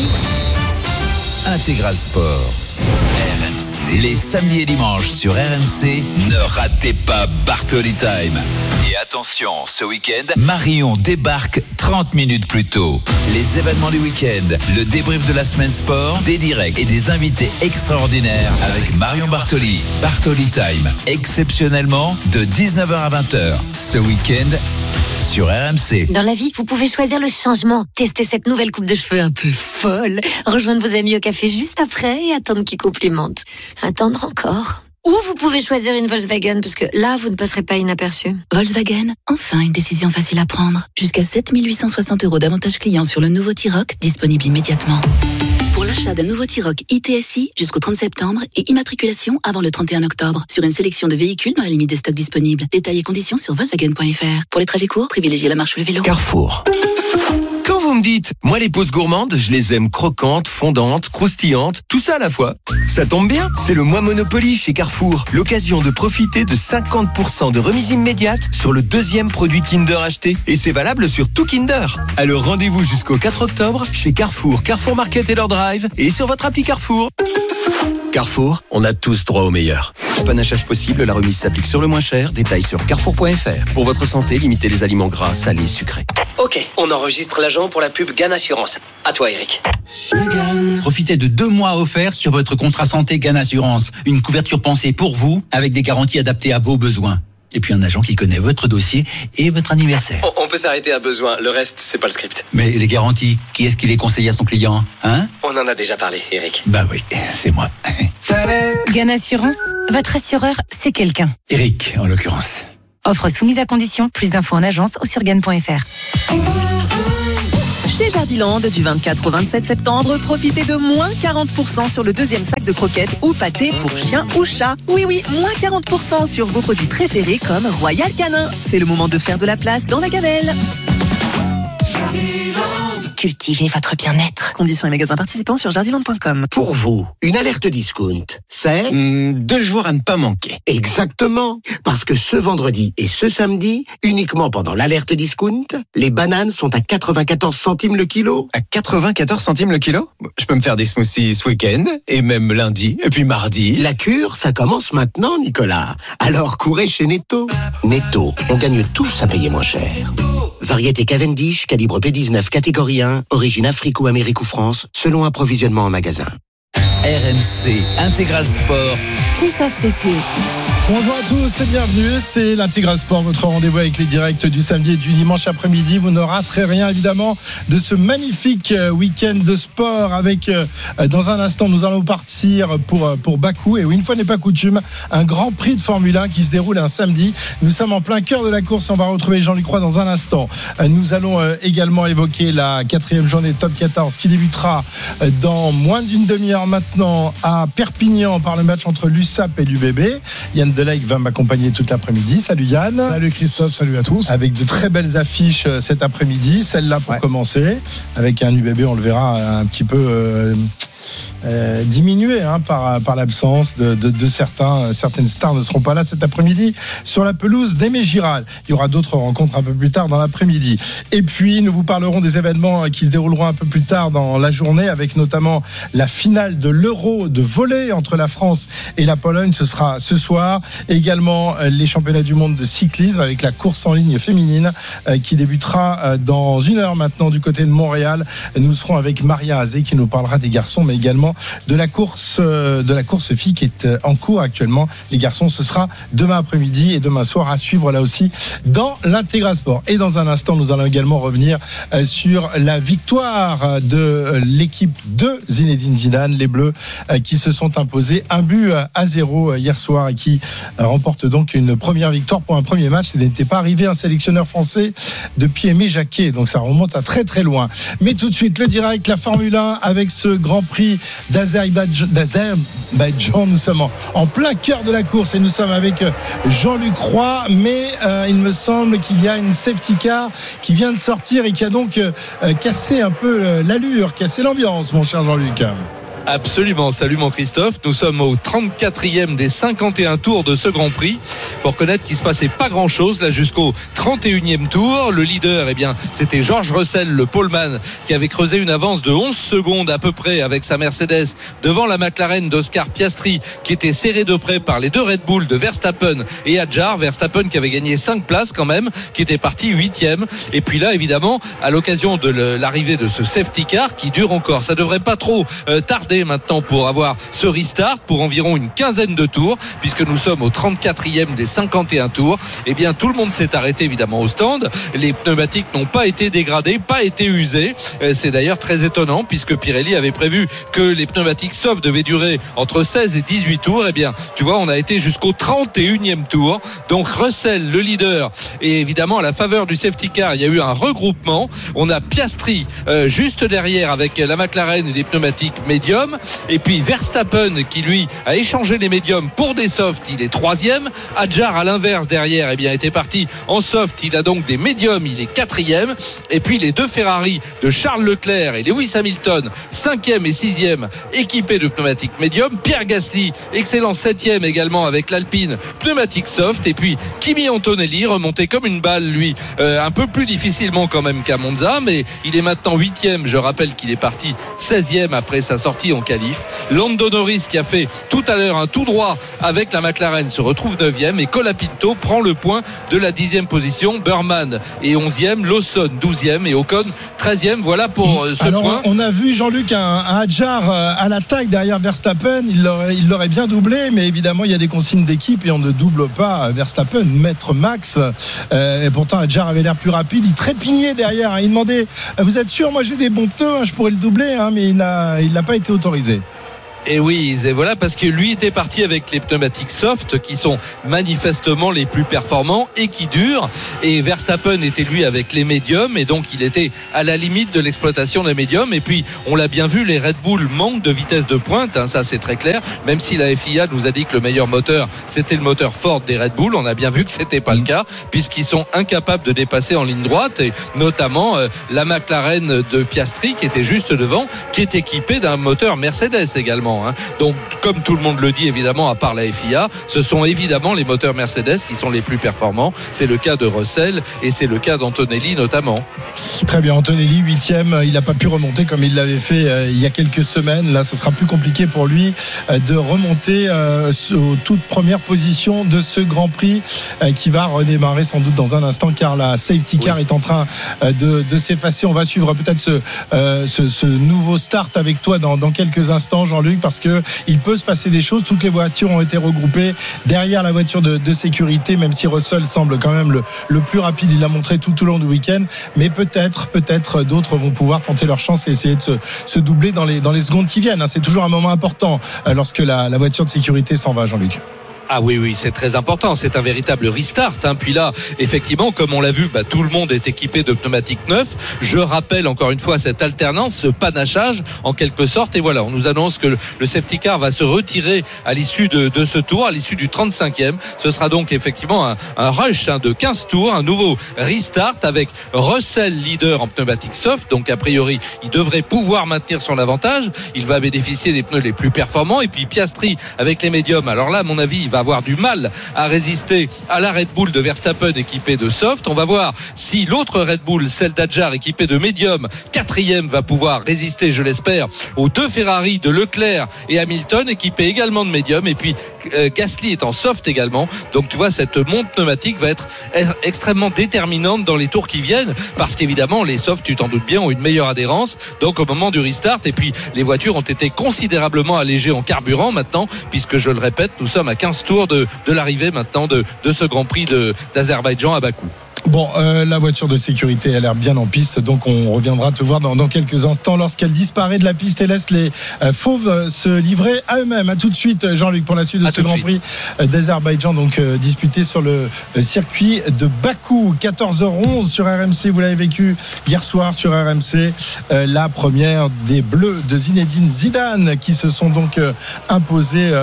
Intégral Sport. RMC. Les samedis et dimanches sur RMC, ne ratez pas Bartoli Time. Et attention, ce week-end, Marion débarque 30 minutes plus tôt. Les événements du week-end, le débrief de la semaine sport, des directs et des invités extraordinaires avec Marion Bartoli. Bartoli Time, exceptionnellement de 19h à 20h. Ce week-end, sur RMC. Dans la vie, vous pouvez choisir le changement. Testez cette nouvelle coupe de cheveux un peu folle. Rejoindre vos amis au café juste après et attendre qu'ils complimentent. Attendre encore. Ou vous pouvez choisir une Volkswagen, parce que là, vous ne passerez pas inaperçu. Volkswagen, enfin une décision facile à prendre. Jusqu'à 7 860 € d'avantages clients sur le nouveau T-Roc, disponible immédiatement. Pour Achat d'un nouveau T-Roc ITSI jusqu'au 30 septembre et immatriculation avant le 31 octobre sur une sélection de véhicules dans la limite des stocks disponibles. Détails et conditions sur Volkswagen.fr. Pour les trajets courts, privilégiez la marche ou le vélo. Carrefour. Quand vous me dites, moi les pauses gourmandes, je les aime croquantes, fondantes, croustillantes, tout ça à la fois. Ça tombe bien, c'est le mois Monopoly chez Carrefour. L'occasion de profiter de 50% de remise immédiate sur le deuxième produit Kinder acheté. Et c'est valable sur tout Kinder. Alors rendez-vous jusqu'au 4 octobre chez Carrefour, Carrefour Market et leur drive et sur votre appli Carrefour. Carrefour, on a tous droit au meilleur. Panachage possible, la remise s'applique sur le moins cher. Détails sur carrefour.fr. Pour votre santé, limitez les aliments gras, salés, sucrés. Ok, on enregistre l'agent pour la pub GAN Assurance. À toi, Eric. Profitez de 2 mois offerts sur votre contrat santé GAN Assurance. Une couverture pensée pour vous, avec des garanties adaptées à vos besoins. Et puis un agent qui connaît votre dossier et votre anniversaire. On peut s'arrêter à besoin, le reste, c'est pas le script. Mais les garanties, qui est-ce qui les conseille à son client, hein? On en a déjà parlé, Eric. Bah oui, c'est moi. GAN Assurance, votre assureur, c'est quelqu'un. Eric, en l'occurrence. Offre soumise à condition. Plus d'infos en agence ou sur GAN.fr. Chez Jardiland, du 24 au 27 septembre, profitez de moins 40% sur le deuxième sac de croquettes ou pâtés pour chien ou chat. Oui, moins 40% sur vos produits préférés comme Royal Canin. C'est le moment de faire de la place dans la gamelle. Cultivez votre bien-être. Conditions et magasins participants sur jardiland.com. Pour vous, une alerte discount, c'est 2 jours à ne pas manquer. Exactement. Parce que ce vendredi et ce samedi, uniquement pendant l'alerte discount, les bananes sont à 94 centimes le kilo. À 94 centimes le kilo? Je peux me faire des smoothies ce week-end, et même lundi, et puis mardi. La cure, ça commence maintenant, Nicolas. Alors courez chez Netto. Netto, on gagne tous à payer moins cher. Variété Cavendish, calibre P19, catégorie 1, origine Afrique ou Amérique ou France, selon approvisionnement en magasin. RMC Intégral Sport. Christophe Cessieux. Bonjour à tous et bienvenue, c'est l'Intégral Sport, votre rendez-vous avec les directs du samedi et du dimanche après-midi. Vous ne raterez rien évidemment de ce magnifique week-end de sport avec, dans un instant, nous allons partir pour Bakou. Et oui, une fois n'est pas coutume, un grand prix de Formule 1 qui se déroule un samedi. Nous sommes en plein cœur de la course, on va retrouver Jean-Luc Roy dans un instant. Nous allons également évoquer la 4e journée de Top 14 qui débutera dans moins d'une demi-heure maintenant à Perpignan par le match entre l'USAP et l'UBB. Yann Delaigue va m'accompagner toute l'après-midi. Salut Yann. Salut Christophe, salut à tous. Avec de très belles affiches cet après-midi. Celle-là pour commencer. Avec un UBB, on le verra un petit peu diminué par l'absence de certaines stars ne seront pas là cet après-midi sur la pelouse d'Aimé Giral. Il y aura d'autres rencontres un peu plus tard dans l'après-midi. Et puis nous vous parlerons des événements qui se dérouleront un peu plus tard dans la journée, avec notamment la finale de l'Euro de volley entre la France et la Pologne. Ce sera ce soir. Également les championnats du monde de cyclisme avec la course en ligne féminine qui débutera dans 1 heure maintenant du côté de Montréal. Nous serons avec Maria Azé qui nous parlera des garçons, mais également de la course filles qui est en cours actuellement. Les garçons, ce sera demain après-midi et demain soir à suivre là aussi dans l'Intégral Sport. Et dans un instant, nous allons également revenir sur la victoire de l'équipe de Zinedine Zidane, les Bleus, qui se sont imposés 1-0 hier soir et qui remportent donc une première victoire pour un premier match. Ce n'était pas arrivé un sélectionneur français depuis Aimé Jacquet, donc ça remonte à très très loin. Mais tout de suite, le direct, la Formule 1 avec ce Grand Prix d'Azerbaïdjan. Nous sommes en plein cœur de la course et nous sommes avec Jean-Luc Roy, mais il me semble qu'il y a une safety car qui vient de sortir et qui a donc cassé un peu l'allure, cassé l'ambiance, mon cher Jean-Luc. Absolument, salut mon Christophe. Nous sommes au 34e des 51 tours de ce Grand Prix. Il faut reconnaître qu'il ne se passait pas grand chose là jusqu'au 31e tour. Le leader, c'était George Russell, le poleman, qui avait creusé une avance de 11 secondes à peu près avec sa Mercedes devant la McLaren d'Oscar Piastri, qui était serré de près par les deux Red Bull de Verstappen et Adjar. Verstappen qui avait gagné 5 places quand même, qui était parti 8e. Et puis là, évidemment, à l'occasion de l'arrivée de ce safety car qui dure encore, ça devrait pas trop tarder batailler maintenant pour avoir ce restart pour environ une quinzaine de tours, puisque nous sommes au 34e des 51 tours. Eh bien, tout le monde s'est arrêté évidemment au stand. Les pneumatiques n'ont pas été dégradés, pas été usés. C'est d'ailleurs très étonnant, puisque Pirelli avait prévu que les pneumatiques soft devaient durer entre 16 et 18 tours. Eh bien, tu vois, on a été jusqu'au 31e tour. Donc Russell, le leader, et évidemment à la faveur du safety car, il y a eu un regroupement. On a Piastri juste derrière avec la McLaren et des pneumatiques médiums, et puis Verstappen qui lui a échangé les médiums pour des softs, il est 3e. Hadjar à l'inverse derrière, eh bien était parti en soft, il a donc des médiums, il est 4e. Et puis les deux Ferrari de Charles Leclerc et Lewis Hamilton, 5e et 6e, équipés de pneumatiques médiums. Pierre Gasly, excellent 7e également avec l'Alpine, pneumatique soft. Et puis Kimi Antonelli remonté comme une balle, lui, un peu plus difficilement quand même qu'à Monza, mais il est maintenant 8e. Je rappelle qu'il est parti 16e après sa sortie en qualif. Lando Norris, qui a fait tout à l'heure un tout droit avec la McLaren, se retrouve 9e, et Colapinto prend le point de la 10e position. Burman est 11e, Lawson 12e et Ocon 13e. Voilà pour ce point. On a vu Jean-Luc un Hadjar à l'attaque derrière Verstappen, il l'aurait bien doublé, mais évidemment il y a des consignes d'équipe et on ne double pas Verstappen, maître Max. Et pourtant Hadjar avait l'air plus rapide, il trépignait derrière, il demandait vous êtes sûr, moi j'ai des bons pneus, je pourrais le doubler, mais il n'a pas été autorisé. Et oui, et voilà, parce que lui était parti avec les pneumatiques soft qui sont manifestement les plus performants et qui durent, et Verstappen était lui avec les médiums, et donc il était à la limite de l'exploitation des médiums. Et puis on l'a bien vu, les Red Bull manquent de vitesse de pointe, ça c'est très clair, même si la FIA nous a dit que le meilleur moteur c'était le moteur Ford des Red Bull. On a bien vu que c'était pas le cas, puisqu'ils sont incapables de dépasser en ligne droite, et notamment la McLaren de Piastri qui était juste devant, qui est équipée d'un moteur Mercedes également. Donc comme tout le monde le dit évidemment, à part la FIA, ce sont évidemment les moteurs Mercedes qui sont les plus performants. C'est le cas de Russell et c'est le cas d'Antonelli notamment. Très bien, Antonelli 8e, il n'a pas pu remonter comme il l'avait fait il y a quelques semaines. Là ce sera plus compliqué pour lui de remonter aux toutes premières positions de ce Grand Prix qui va redémarrer sans doute dans un instant, car la safety car est en train de s'effacer. On va suivre peut-être ce nouveau start avec toi dans quelques instants, Jean-Luc, parce que il peut se passer des choses. Toutes les voitures ont été regroupées derrière la voiture de sécurité, même si Russell semble quand même le plus rapide. Il l'a montré tout au long du week-end, mais peut-être d'autres vont pouvoir tenter leur chance et essayer de se doubler dans les secondes qui viennent. C'est toujours un moment important lorsque la voiture de sécurité s'en va, Jean-Luc. Ah oui, c'est très important. C'est un véritable restart. Puis là, effectivement, comme on l'a vu, tout le monde est équipé de pneumatiques neufs. Je rappelle encore une fois cette alternance, ce panachage en quelque sorte. Et voilà, on nous annonce que le safety car va se retirer à l'issue de ce tour, à l'issue du 35e. Ce sera donc effectivement un rush de 15 tours, un nouveau restart avec Russell leader en pneumatiques soft. Donc a priori, il devrait pouvoir maintenir son avantage. Il va bénéficier des pneus les plus performants. Et puis Piastri avec les médiums. Alors là, à mon avis, il va avoir du mal à résister à la Red Bull de Verstappen équipée de soft. On va voir si l'autre Red Bull, celle d'Adjar équipée de médium, 4e, va pouvoir résister, je l'espère, aux deux Ferrari de Leclerc et Hamilton équipés également de médium. Et puis Gasly est en soft également. Donc tu vois, cette monte pneumatique va être extrêmement déterminante dans les tours qui viennent, parce qu'évidemment les softs, tu t'en doutes bien, ont une meilleure adhérence donc au moment du restart. Et puis les voitures ont été considérablement allégées en carburant maintenant, puisque je le répète, nous sommes à 15 tours de l'arrivée maintenant de ce Grand Prix d'Azerbaïdjan à Bakou. Bon, la voiture de sécurité a l'air bien en piste, donc on reviendra te voir dans quelques instants lorsqu'elle disparaît de la piste et laisse les fauves se livrer à eux-mêmes. À tout de suite, Jean-Luc, pour la suite de ce Grand Prix d'Azerbaïdjan, donc disputé sur le circuit de Bakou. 14h11 sur RMC, vous l'avez vécu hier soir sur RMC, la première des Bleus de Zinedine Zidane qui se sont donc imposés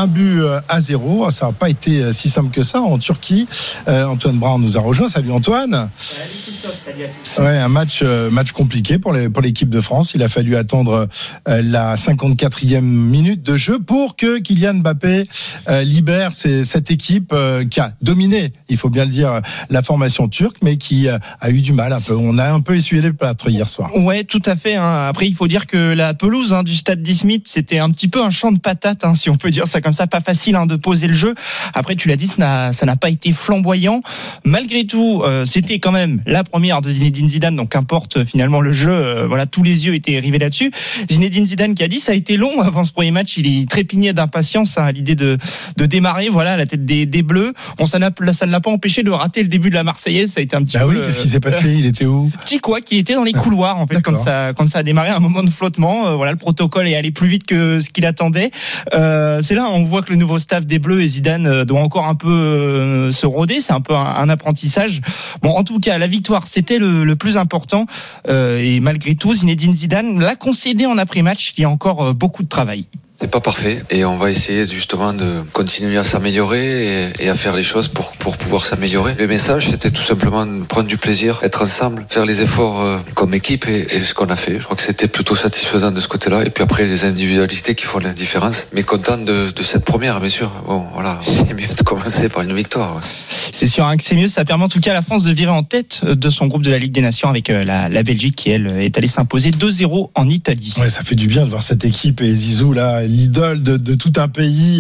1-0. Ça n'a pas été si simple que ça en Turquie. Antoine Brown nous a rejoint. Salut Antoine. Salut à tous. Ouais, un match compliqué pour l'équipe de France. Il a fallu attendre la 54e minute de jeu pour que Kylian Mbappé libère cette équipe qui a dominé, il faut bien le dire, la formation turque, mais qui a eu du mal un peu. On a un peu essuyé les plâtres hier soir. Ouais, tout à fait. Après, il faut dire que la pelouse du stade d'Izmit, c'était un petit peu un champ de patates, si on peut dire ça comme ça. Pas facile de poser le jeu. Après, tu l'as dit, ça n'a pas été flamboyant. Malgré tout, surtout, c'était quand même la première de Zinedine Zidane, donc qu'importe finalement le jeu, voilà, tous les yeux étaient rivés là-dessus. Zinedine Zidane qui a dit ça a été long avant ce premier match, il trépignait d'impatience à l'idée de démarrer, voilà, à la tête des Bleus. Bon, ça ne l'a pas empêché de rater le début de la Marseillaise, ça a été un petit peu. Ah oui, qu'est-ce qui s'est passé? Il était où? Chicois qui était dans les couloirs en fait quand ça a démarré, un moment de flottement. Voilà, le protocole est allé plus vite que ce qu'il attendait. C'est là on voit que le nouveau staff des Bleus et Zidane doit encore un peu se roder. C'est un peu un apprentissage. Bon, en tout cas, la victoire c'était le plus important. Et malgré tout, Zinedine Zidane l'a concédé en après-match. Il y a encore beaucoup de travail. C'est pas parfait et on va essayer justement de continuer à s'améliorer et à faire les choses pour pouvoir s'améliorer. Le message, c'était tout simplement de prendre du plaisir, être ensemble, faire les efforts comme équipe et ce qu'on a fait. Je crois que c'était plutôt satisfaisant de ce côté-là. Et puis après, les individualités qui font la différence. Mais content de cette première, bien sûr. Bon, voilà, c'est mieux de commencer par une victoire. Ouais. C'est sûr que c'est mieux. Ça permet en tout cas à la France de virer en tête de son groupe de la Ligue des Nations avec la Belgique qui, elle, est allée s'imposer 2-0 en Italie. Ouais, ça fait du bien de voir cette équipe et Zizou, là, l'idole de tout un pays,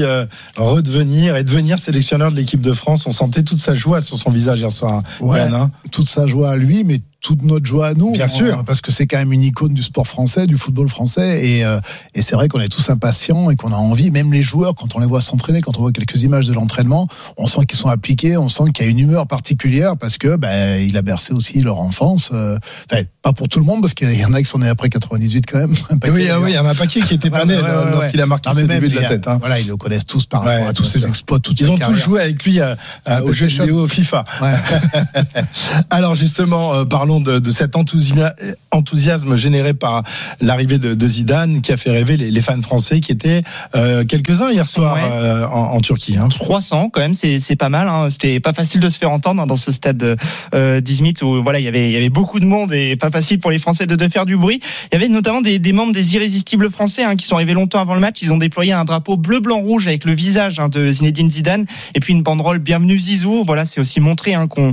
devenir sélectionneur de l'équipe de France. On sentait toute sa joie sur son visage hier soir. Ouais, toute sa joie à lui, mais toute notre joie à nous. Bien sûr. Parce que c'est quand même une icône du sport français, du football français. Et c'est vrai qu'on est tous impatients et qu'on a envie, même les joueurs, quand on les voit s'entraîner, quand on voit quelques images de l'entraînement, on sent qu'ils sont appliqués, on sent qu'il y a une humeur particulière parce que il a bercé aussi leur enfance. Pas pour tout le monde, parce qu'il y en a qui sont nés après 98 quand même. Oui, il y en a un paquet qui était pas né lorsqu'il a marqué ses débuts de la tête. Voilà, ils le connaissent tous par rapport à tous ses exploits, toute sa carrière. Ils ont tous joué avec lui au jeu vidéo FIFA. Ouais. Alors justement, parlons de cet enthousiasme généré par l'arrivée de Zidane qui a fait rêver les fans français qui étaient quelques-uns hier soir en Turquie. 300 quand même, c'est pas mal. C'était pas facile de se faire entendre dans ce stade d'Izmit où voilà, il y avait beaucoup de monde et pas facile pour les Français de faire du bruit. Il y avait notamment des membres des Irrésistibles français qui sont arrivés longtemps avant le match. Ils ont déployé un drapeau bleu, blanc, rouge avec le visage de Zinedine Zidane et puis une banderole Bienvenue Zizou. Voilà, c'est aussi montrer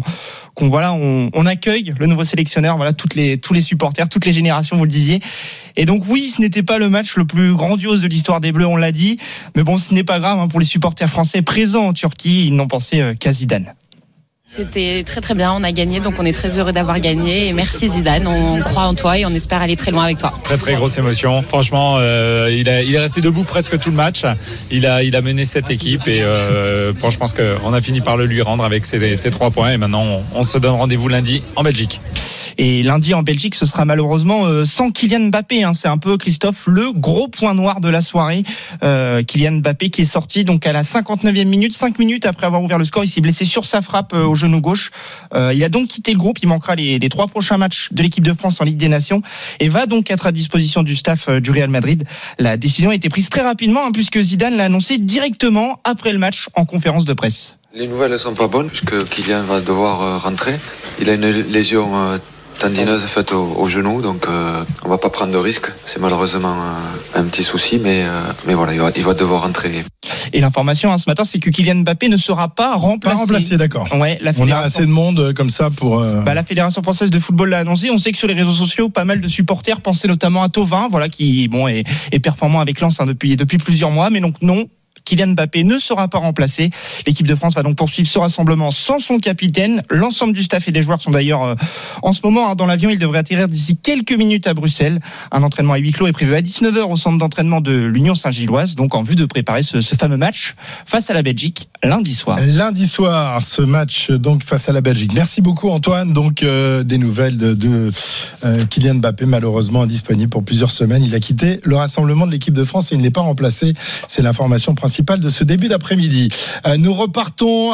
qu'on accueille le nouveau sélectionneur. Voilà, tous les supporters, toutes les générations, vous le disiez. Et donc oui, ce n'était pas le match le plus grandiose de l'histoire des Bleus, on l'a dit. Mais bon, ce n'est pas grave pour les supporters français présents en Turquie. Ils n'ont pensé qu'à Zidane. C'était très très bien, on a gagné, donc on est très heureux d'avoir gagné. Et merci Zidane, on croit en toi et on espère aller très loin avec toi. Très très grosse émotion. Franchement, il est resté debout presque tout le match. Il a mené cette équipe et bon, je pense qu'on a fini par le lui rendre avec ces 3 points. Et maintenant, on se donne rendez-vous lundi en Belgique. Et lundi en Belgique, ce sera malheureusement sans Kylian Mbappé. C'est un peu, Christophe, le gros point noir de la soirée. Kylian Mbappé qui est sorti donc à la 59e minute, 5 minutes après avoir ouvert le score. Il s'est blessé sur sa frappe au genou gauche. Il a donc quitté le groupe. Il manquera les 3 prochains matchs de l'équipe de France en Ligue des Nations et va donc être à disposition du staff du Real Madrid. La décision a été prise très rapidement puisque Zidane l'a annoncé directement après le match en conférence de presse. Les nouvelles ne sont pas bonnes puisque Kylian va devoir rentrer. Il a une lésion tendineuse faite au genou, donc on va pas prendre de risque. C'est malheureusement un petit souci, mais voilà, il va devoir rentrer. Et l'information ce matin, c'est que Kylian Mbappé ne sera pas remplacé. Pas remplacé, d'accord. Ouais, on a assez de monde comme ça pour. La Fédération française de football l'a annoncé. On sait que sur les réseaux sociaux, pas mal de supporters pensaient notamment à Thauvin, voilà, qui est performant avec Lens depuis plusieurs mois, mais donc non. Kylian Mbappé ne sera pas remplacé. L'équipe de France va donc poursuivre ce rassemblement sans son capitaine. L'ensemble du staff et des joueurs sont d'ailleurs en ce moment dans l'avion. Ils devraient atterrir d'ici quelques minutes à Bruxelles. Un entraînement à huis clos est prévu à 19h au centre d'entraînement de l'Union Saint-Gilloise, donc en vue de préparer ce fameux match face à la Belgique lundi soir. Lundi soir, ce match donc face à la Belgique. Merci beaucoup Antoine. Donc des nouvelles de Kylian Mbappé, malheureusement indisponible pour plusieurs semaines. Il a quitté le rassemblement de l'équipe de France et il n'est pas remplacé. C'est l'information principale de ce début d'après-midi. Nous repartons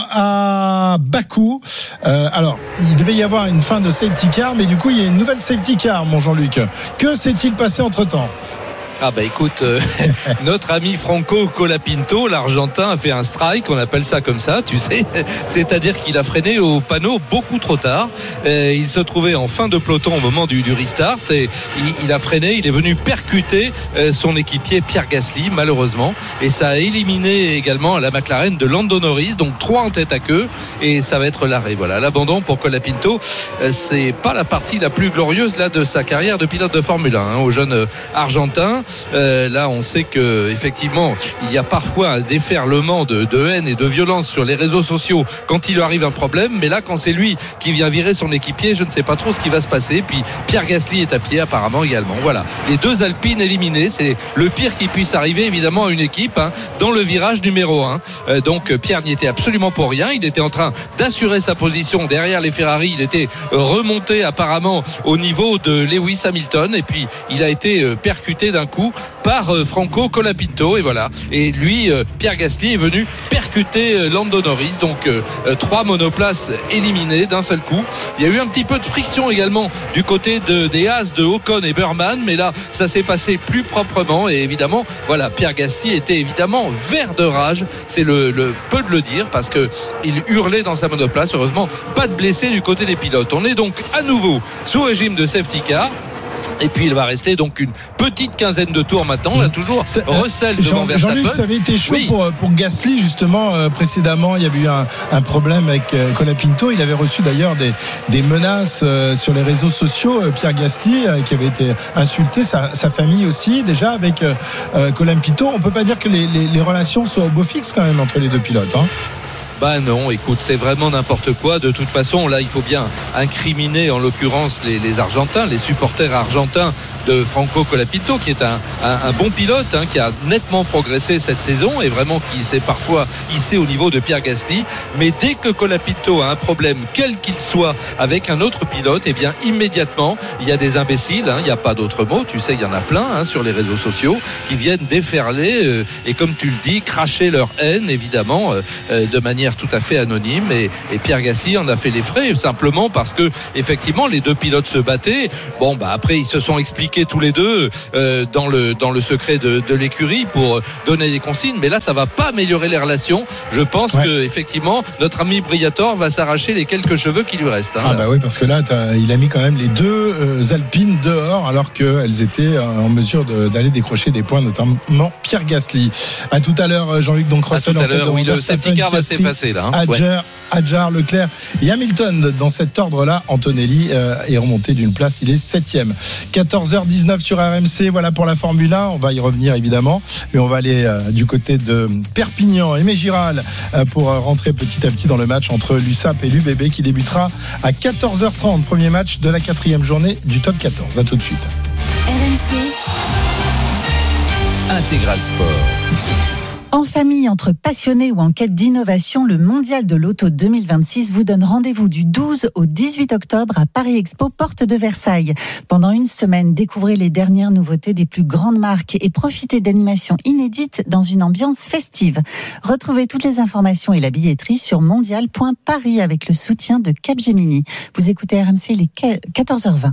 à Bakou. Alors, il devait y avoir une fin de safety car, mais du coup, il y a une nouvelle safety car, mon Jean-Luc. Que s'est-il passé entre-temps ? Écoute, notre ami Franco Colapinto, l'Argentin, a fait un strike, on appelle ça comme ça, tu sais, c'est-à-dire qu'il a freiné au panneau beaucoup trop tard. Il se trouvait en fin de peloton au moment du restart et il a freiné, il est venu percuter son équipier Pierre Gasly, malheureusement, et ça a éliminé également la McLaren de Lando Norris, donc 3 en tête à queue, et ça va être l'arrêt. Voilà, l'abandon pour Colapinto, c'est pas la partie la plus glorieuse là de sa carrière de pilote de Formule 1, au jeune Argentin. Là, on sait que effectivement, il y a parfois un déferlement de haine et de violence sur les réseaux sociaux quand il lui arrive un problème. Mais là, quand c'est lui qui vient virer son équipier, je ne sais pas trop ce qui va se passer. Puis Pierre Gasly est à pied apparemment également. Voilà, les 2 Alpines éliminées, c'est le pire qui puisse arriver évidemment à une équipe dans le virage numéro 1. Donc Pierre n'y était absolument pour rien. Il était en train d'assurer sa position derrière les Ferrari. Il était remonté apparemment au niveau de Lewis Hamilton et puis il a été percuté d'un coup par Franco Colapinto et voilà. Et lui, Pierre Gasly est venu percuter Lando Norris. Donc 3 monoplaces éliminées d'un seul coup. Il y a eu un petit peu de friction également du côté des Haas de Ocon et Burman, mais là ça s'est passé plus proprement et évidemment voilà, Pierre Gasly était évidemment vert de rage, c'est le peu de le dire parce que il hurlait dans sa monoplace. Heureusement pas de blessés du côté des pilotes. On est donc à nouveau sous régime de safety car. Et puis il va rester donc une petite quinzaine de tours maintenant. On a toujours Russell devant Verstappen. Jean-Luc, ça avait été chaud pour Gasly justement précédemment. Il y avait eu un problème avec Colapinto. Il avait reçu d'ailleurs des menaces sur les réseaux sociaux. Pierre Gasly qui avait été insulté, sa famille aussi déjà avec Colapinto. On peut pas dire que les relations soient au beau fixe quand même entre les 2 pilotes. Bah non, écoute, c'est vraiment n'importe quoi. De toute façon, là, il faut bien incriminer en l'occurrence les Argentins, les supporters argentins de Franco Colapinto, qui est un bon pilote, qui a nettement progressé cette saison et vraiment qui s'est parfois hissé au niveau de Pierre Gasly. Mais dès que Colapinto a un problème, quel qu'il soit, avec un autre pilote, eh bien immédiatement, il y a des imbéciles, il n'y a pas d'autre mot, tu sais, il y en a plein sur les réseaux sociaux qui viennent déferler et comme tu le dis, cracher leur haine, évidemment, de manière tout à fait anonyme. Et Pierre Gasly en a fait les frais, simplement parce que effectivement, les 2 pilotes se battaient. Bon, bah après, ils se sont expliqués tous les 2 dans le secret de l'écurie pour donner des consignes, mais là ça va pas améliorer les relations. Je pense que effectivement notre ami Briatore va s'arracher les quelques cheveux qui lui restent. Bah oui, parce que là il a mis quand même les 2 Alpines dehors alors qu'elles étaient en mesure d'aller décrocher des points, notamment Pierre Gasly. À tout à l'heure, Jean-Luc. Donc Russell en tête, oui, le safety car va s'effacer là. Adjar, Leclerc et Hamilton dans cet ordre-là. Antonelli est remonté d'une place, il est 7e. 14h19 sur RMC, voilà pour la Formule 1. On va y revenir évidemment, mais on va aller du côté de Perpignan et Mégiral pour rentrer petit à petit dans le match entre l'USAP et l'UBB qui débutera à 14h30. Premier match de la 4e journée du top 14. À tout de suite. RMC Intégral Sport. En famille, entre passionnés ou en quête d'innovation, le Mondial de l'Auto 2026 vous donne rendez-vous du 12 au 18 octobre à Paris Expo, porte de Versailles. Pendant une semaine, découvrez les dernières nouveautés des plus grandes marques et profitez d'animations inédites dans une ambiance festive. Retrouvez toutes les informations et la billetterie sur mondial.paris avec le soutien de Capgemini. Vous écoutez RMC, il est 14h20.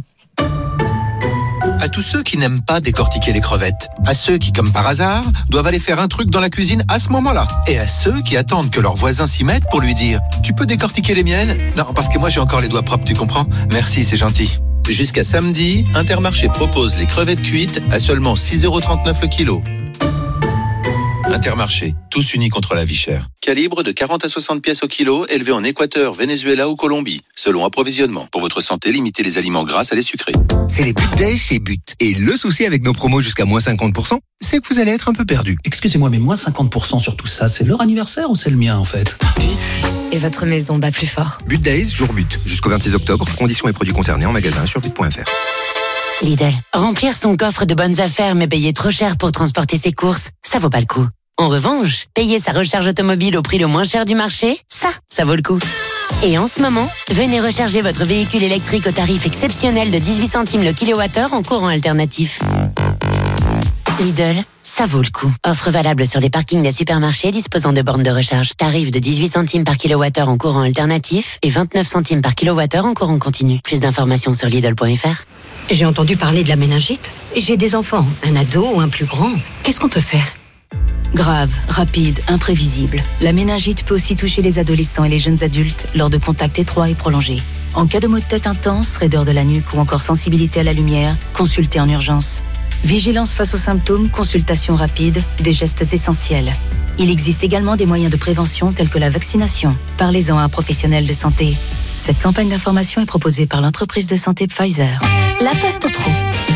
À tous ceux qui n'aiment pas décortiquer les crevettes, à ceux qui, comme par hasard, doivent aller faire un truc dans la cuisine à ce moment-là, et à ceux qui attendent que leur voisin s'y mette pour lui dire « Tu peux décortiquer les miennes ?» Non, parce que moi j'ai encore les doigts propres, tu comprends ? Merci, c'est gentil. Jusqu'à samedi, Intermarché propose les crevettes cuites à seulement 6,39€ le kilo. Intermarché, tous unis contre la vie chère. Calibre de 40 à 60 pièces au kilo, élevé en Équateur, Venezuela ou Colombie. Selon approvisionnement. Pour votre santé, limitez les aliments gras à les sucrés. C'est les But Days chez But. Et le souci avec nos promos jusqu'à moins 50%, c'est que vous allez être un peu perdu. Excusez-moi, mais moins 50% sur tout ça, c'est leur anniversaire ou c'est le mien en fait ? But. Et votre maison bat plus fort. But Days, jour But. Jusqu'au 26 octobre. Conditions et produits concernés en magasin sur but.fr. Lidl. Remplir son coffre de bonnes affaires mais payer trop cher pour transporter ses courses, ça vaut pas le coup. En revanche, payer sa recharge automobile au prix le moins cher du marché, ça vaut le coup. Et en ce moment, venez recharger votre véhicule électrique au tarif exceptionnel de 18 centimes le kilowattheure en courant alternatif. Lidl, ça vaut le coup. Offre valable sur les parkings des supermarchés disposant de bornes de recharge. Tarif de 18 centimes par kilowattheure en courant alternatif et 29 centimes par kilowattheure en courant continu. Plus d'informations sur Lidl.fr. J'ai entendu parler de la méningite. J'ai des enfants, un ado ou un plus grand. Qu'est-ce qu'on peut faire ? Grave, rapide, imprévisible. La méningite peut aussi toucher les adolescents et les jeunes adultes lors de contacts étroits et prolongés. En cas de maux de tête intense, raideur de la nuque ou encore sensibilité à la lumière, consultez en urgence. Vigilance face aux symptômes, consultation rapide, des gestes essentiels. Il existe également des moyens de prévention tels que la vaccination. Parlez-en à un professionnel de santé. Cette campagne d'information est proposée par l'entreprise de santé Pfizer. La Poste Pro.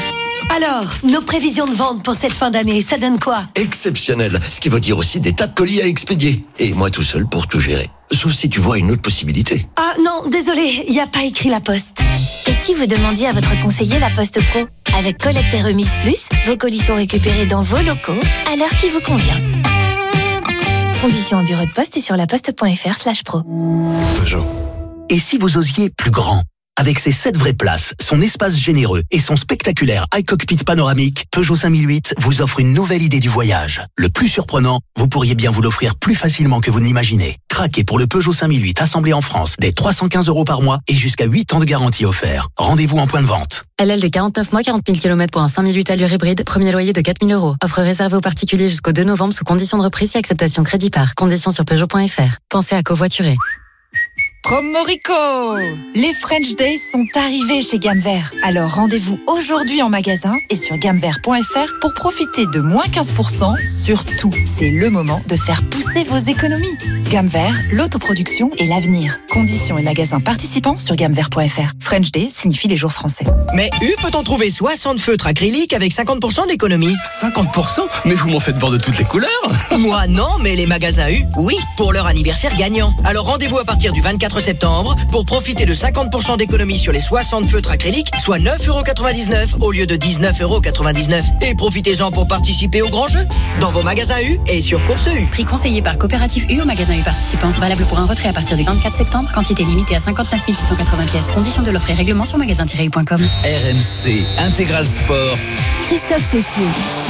Alors, nos prévisions de vente pour cette fin d'année, ça donne quoi? Exceptionnel, ce qui veut dire aussi des tas de colis à expédier. Et moi tout seul pour tout gérer. Sauf si tu vois une autre possibilité. Ah non, désolé, il n'y a pas écrit La Poste. Et si vous demandiez à votre conseiller La Poste Pro? Avec collecte et remise plus, vos colis sont récupérés dans vos locaux à l'heure qui vous convient. Conditions au bureau de poste et sur laposte.fr/pro. Peugeot. Et si vous osiez plus grand? Avec ses 7 vraies places, son espace généreux et son spectaculaire iCockpit panoramique, Peugeot 5008 vous offre une nouvelle idée du voyage. Le plus surprenant, vous pourriez bien vous l'offrir plus facilement que vous n'imaginez. Craquez pour le Peugeot 5008 assemblé en France dès 315 € par mois et jusqu'à 8 ans de garantie offert. Rendez-vous en point de vente. LL des 49 mois, 40 000 km pour un 5008 allure hybride, premier loyer de 4 000 €. Offre réservée aux particuliers jusqu'au 2 novembre sous conditions de reprise et acceptation crédit par. Conditions sur Peugeot.fr. Pensez à covoiturer. Promorico! Les French Days sont arrivés chez Gamme Vert. Alors rendez-vous aujourd'hui en magasin et sur gammevert.fr pour profiter de moins 15% sur tout. C'est le moment de faire pousser vos économies. Gamme Vert, l'autoproduction et l'avenir. Conditions et magasins participants sur gammevert.fr. French Days signifie les jours français. Mais U peut en trouver 60 feutres acryliques avec 50% d'économie. 50%? Mais vous m'en faites voir de toutes les couleurs. Moi non, mais les magasins U, oui, pour leur anniversaire gagnant. Alors rendez-vous à partir du 24 septembre pour profiter de 50% d'économie sur les 60 feutres acryliques, soit 9,99 € au lieu de 19,99 €. Et profitez-en pour participer au grand jeu dans vos magasins U et sur Course U. Prix conseillé par Coopérative U au magasin U participant. Valable pour un retrait à partir du 24 septembre. Quantité limitée à 59 680 pièces. Conditions de l'offre et règlement sur magasin-u.com. RMC Intégral Sport. Christophe Cessieux.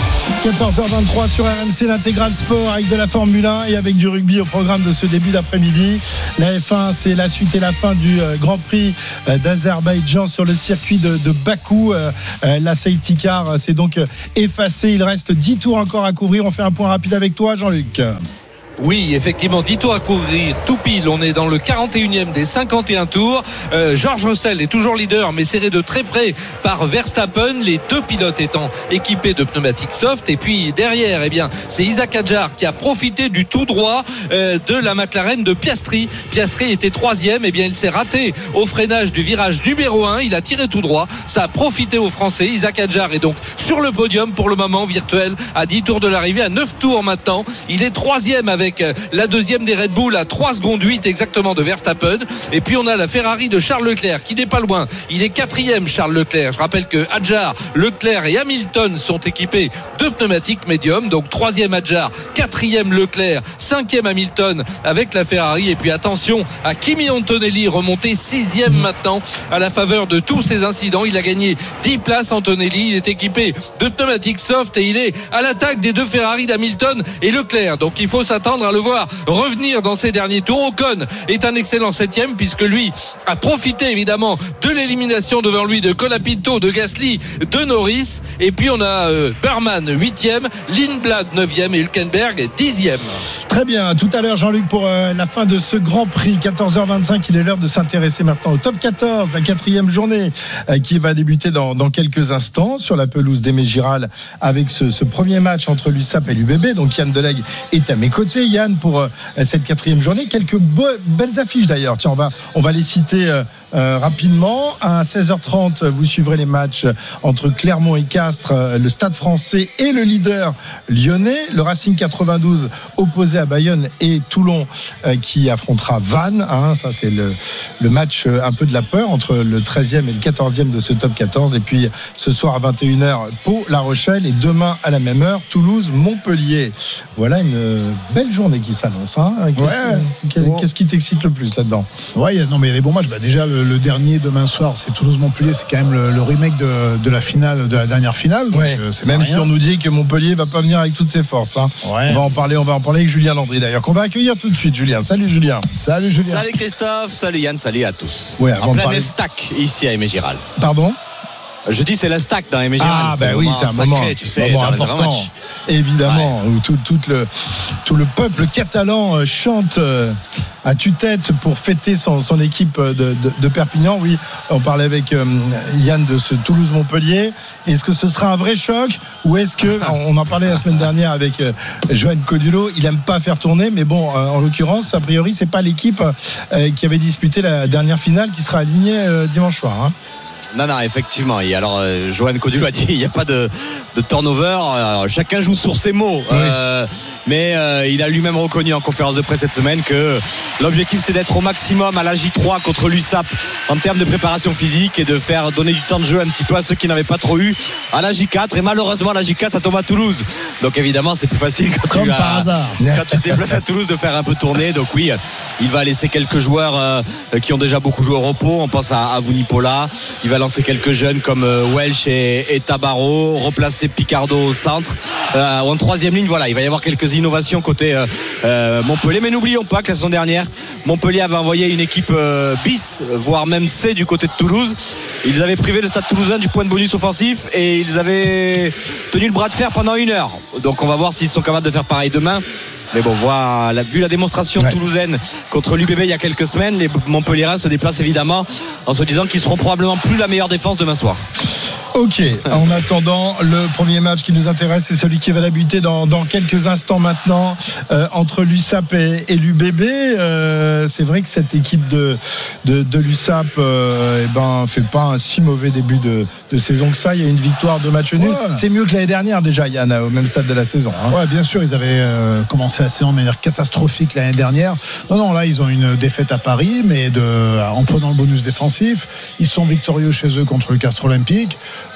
14h23 sur RMC, l'intégral sport avec de la Formule 1 et avec du rugby au programme de ce début d'après-midi. La F1, c'est la suite et la fin du Grand Prix d'Azerbaïdjan sur le circuit de Bakou. La safety car s'est donc effacée. Il reste 10 tours encore à couvrir. On fait un point rapide avec toi, Jean-Luc. Oui, effectivement, 10 tours à couvrir, tout pile. On est dans le 41e des 51 tours. George Russell est toujours leader, mais serré de très près par Verstappen, les deux pilotes étant équipés de pneumatiques soft. Et puis derrière, eh bien, c'est Isaac Hadjar qui a profité du tout droit de la McLaren de Piastri. Piastri était 3e, eh bien, il s'est raté au freinage du virage numéro 1. Il a tiré tout droit. Ça a profité aux Français. Isaac Hadjar est donc sur le podium pour le moment virtuel à 10 tours de l'arrivée, à 9 tours maintenant. Il est 3e avec la deuxième des Red Bull à 3 secondes 8 exactement de Verstappen. Et puis on a la Ferrari de Charles Leclerc qui n'est pas loin. Il est 4e, Charles Leclerc. Je rappelle que Hadjar, Leclerc et Hamilton sont équipés de pneumatiques médium. Donc 3e Hadjar, 4e Leclerc, 5e Hamilton avec la Ferrari. Et puis attention à Kimi Antonelli, remonté 6e maintenant à la faveur de tous ces incidents. Il a gagné 10 places, Antonelli. Il est équipé de pneumatiques soft et il est à l'attaque des deux Ferrari d'Hamilton et Leclerc. Donc il faut s'attendre à le voir revenir dans ces derniers tours. Ocon est un excellent 7e puisque lui a profité évidemment de l'élimination devant lui de Colapinto, de Gasly, de Norris. Et puis on a Berman 8e, Lindblad 9e et Hülkenberg 10e. Très bien, tout à l'heure Jean-Luc pour la fin de ce Grand Prix. 14h25, il est l'heure de s'intéresser maintenant au top 14, la 4e journée qui va débuter dans quelques instants sur la pelouse d'Aimé Giral avec ce premier match entre l'USAP et l'UBB. Donc Yann Delegue est à mes côtés. Yann, pour cette 4e journée, quelques belles affiches d'ailleurs. Tiens, on va les citer rapidement. À 16h30, vous suivrez les matchs entre Clermont et Castres, le Stade Français et le leader lyonnais. Le Racing 92 opposé à Bayonne et Toulon qui affrontera Vannes. Ça, c'est le match un peu de la peur entre le 13e et le 14e de ce top 14. Et puis ce soir à 21h, Pau-La Rochelle et demain à la même heure, Toulouse-Montpellier. Voilà une belle journée qui s'annonce. Qu'est-ce qui t'excite le plus là-dedans? Ouais, il y a des bons matchs. Déjà, le dernier demain soir, c'est Toulouse-Montpellier. C'est quand même le remake de la finale, de la dernière finale. Donc, même si on nous dit que Montpellier va pas venir avec toutes ses forces. On va en parler avec Julien Landry d'ailleurs, qu'on va accueillir tout de suite. Julien, salut Julien. Salut Christophe, salut Yann, salut à tous. Ouais, en plein stack ici à Aimé Giral. Pardon? Je dis c'est la stack dans Aimé Giral. Ah bah oui, c'est un moment sacré, tu sais, moment important. Évidemment, où tout le peuple catalan chante à tue-tête pour fêter son équipe de Perpignan. Oui, on parlait avec Yann de ce Toulouse-Montpellier. Est-ce que ce sera un vrai choc ou est-ce que, on en parlait la semaine dernière avec Johan Codulo, il aime pas faire tourner, mais bon, en l'occurrence, a priori, c'est pas l'équipe qui avait disputé la dernière finale qui sera alignée dimanche soir. Non, effectivement. Et alors, Johan Codu l'a dit, il n'y a pas de turnover. Alors, chacun joue sur ses mots. Oui. Mais il a lui-même reconnu en conférence de presse cette semaine que l'objectif, c'est d'être au maximum à la J3 contre l'USAP en termes de préparation physique et de faire donner du temps de jeu un petit peu à ceux qui n'avaient pas trop eu à la J4. Et malheureusement, la J4, ça tombe à Toulouse. Donc évidemment, c'est plus facile quand tu te déplaces à Toulouse de faire un peu tourner. Donc oui, il va laisser quelques joueurs qui ont déjà beaucoup joué au repos. On pense à Vunipola. Il va lancer quelques jeunes comme Welsh et Tabarot, replacer Picardo au centre. En troisième ligne, voilà, il va y avoir quelques innovations côté Montpellier. Mais n'oublions pas que la saison dernière, Montpellier avait envoyé une équipe bis, voire même C du côté de Toulouse. Ils avaient privé le Stade Toulousain du point de bonus offensif et ils avaient tenu le bras de fer pendant 1 heure. Donc on va voir s'ils sont capables de faire pareil demain. Mais bon, vu la démonstration toulousaine contre l'UBB il y a quelques semaines, les Montpelliérains se déplacent évidemment en se disant qu'ils seront probablement plus la meilleure défense demain soir. Ok, en attendant, le premier match qui nous intéresse, c'est celui qui va débuter dans quelques instants maintenant entre l'USAP et l'UBB. C'est vrai que cette équipe de l'USAP fait pas un si mauvais début de saison que ça. Il y a une victoire, 2 matchs nuls. C'est mieux que l'année dernière déjà, Yann, au même stade de la saison. Ouais, bien sûr, ils avaient commencé la saison de manière catastrophique l'année dernière. Non, là, ils ont une défaite à Paris, mais en prenant le bonus défensif. Ils sont victorieux chez eux contre le Castres Olympique.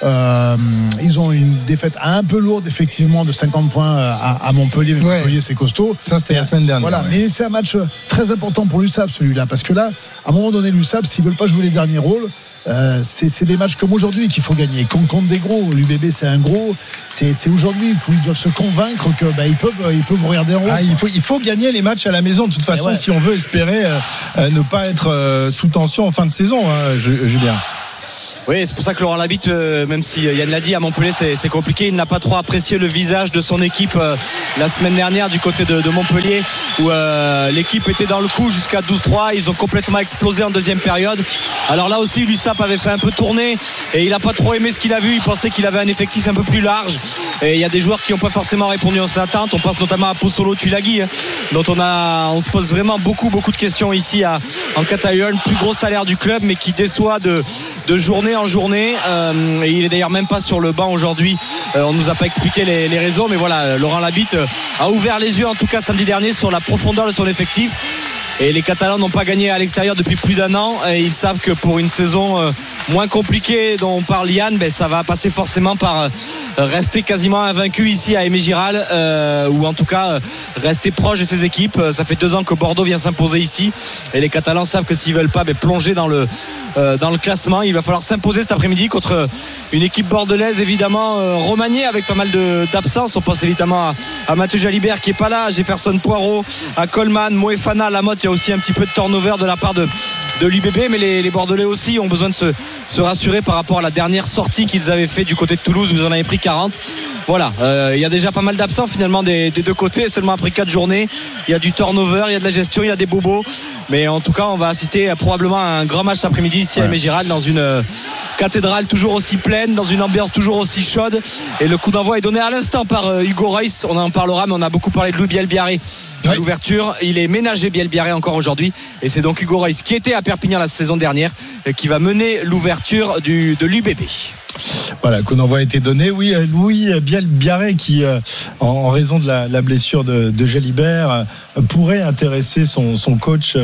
Ils ont une défaite un peu lourde effectivement de 50 points à Montpellier, mais Montpellier c'est costaud. Ça c'était la semaine dernière. Voilà, mais c'est un match très important pour l'USAP celui-là, parce que là, à un moment donné, l'USAP, s'ils veulent pas jouer les derniers rôles, c'est des matchs comme aujourd'hui qu'il faut gagner. Contre des gros, l'UBB c'est un gros. C'est aujourd'hui qu'ils doivent se convaincre que ils peuvent regarder en haut. Il faut gagner les matchs à la maison de toute façon si on veut espérer ne pas être sous tension en fin de saison, Julien. Oui, c'est pour ça que Laurent Labitte, même si Yann l'a dit, à Montpellier c'est compliqué, il n'a pas trop apprécié le visage de son équipe la semaine dernière du côté de Montpellier, où l'équipe était dans le coup jusqu'à 12-3. Ils ont complètement explosé en deuxième période. Alors là aussi, l'USAP avait fait un peu tourner et il n'a pas trop aimé ce qu'il a vu. Il pensait qu'il avait un effectif un peu plus large et il y a des joueurs qui n'ont pas forcément répondu à ses attentes. On pense notamment à Pozzolo Tulagi, dont on se pose vraiment beaucoup de questions ici en Catalogne. Plus gros salaire du club, mais qui déçoit de journée en journée, et il est d'ailleurs même pas sur le banc aujourd'hui. On nous a pas expliqué les raisons, mais voilà, Laurent Labitte a ouvert les yeux en tout cas samedi dernier sur la profondeur de son effectif. Et les Catalans n'ont pas gagné à l'extérieur depuis plus d'1 an et ils savent que pour une saison moins compliquée dont on parle Yann, ça va passer forcément par rester quasiment invaincu ici à Aimé Giral, ou en tout cas rester proche de ses équipes. Ça fait 2 ans que Bordeaux vient s'imposer ici et les Catalans savent que s'ils veulent pas plonger dans le classement, il va falloir s'imposer cet après-midi contre une équipe bordelaise évidemment remaniée avec pas mal d'absences. On pense évidemment à Mathieu Jalibert qui est pas là, à Jefferson Poirot, à Coleman, Moefana, Lamotte. Il y a aussi un petit peu de turnover de la part de l'UBB, mais les Bordelais aussi ont besoin de se rassurer par rapport à la dernière sortie qu'ils avaient fait du côté de Toulouse où ils en avaient pris 40. Voilà, il y a déjà pas mal d'absents finalement des deux côtés, seulement après 4 journées. Il y a du turnover, il y a de la gestion, il y a des bobos, mais en tout cas on va assister probablement à un grand match cet après-midi ici à Aimé Giral, dans une cathédrale toujours aussi pleine, dans une ambiance toujours aussi chaude, et le coup d'envoi est donné à l'instant par Hugo Royce. On en parlera, mais on a beaucoup parlé de Louis Bielbiarré à l'ouverture. Il est ménagé Bielbiarré encore aujourd'hui, et c'est donc Hugo Royce qui était à Perpignan la saison dernière qui va mener l'ouverture de l'UBB. Voilà, coup d'envoi a été donné. Oui, Louis Bielbiarré qui, en raison de la blessure de Jalibert, pourrait intéresser son coach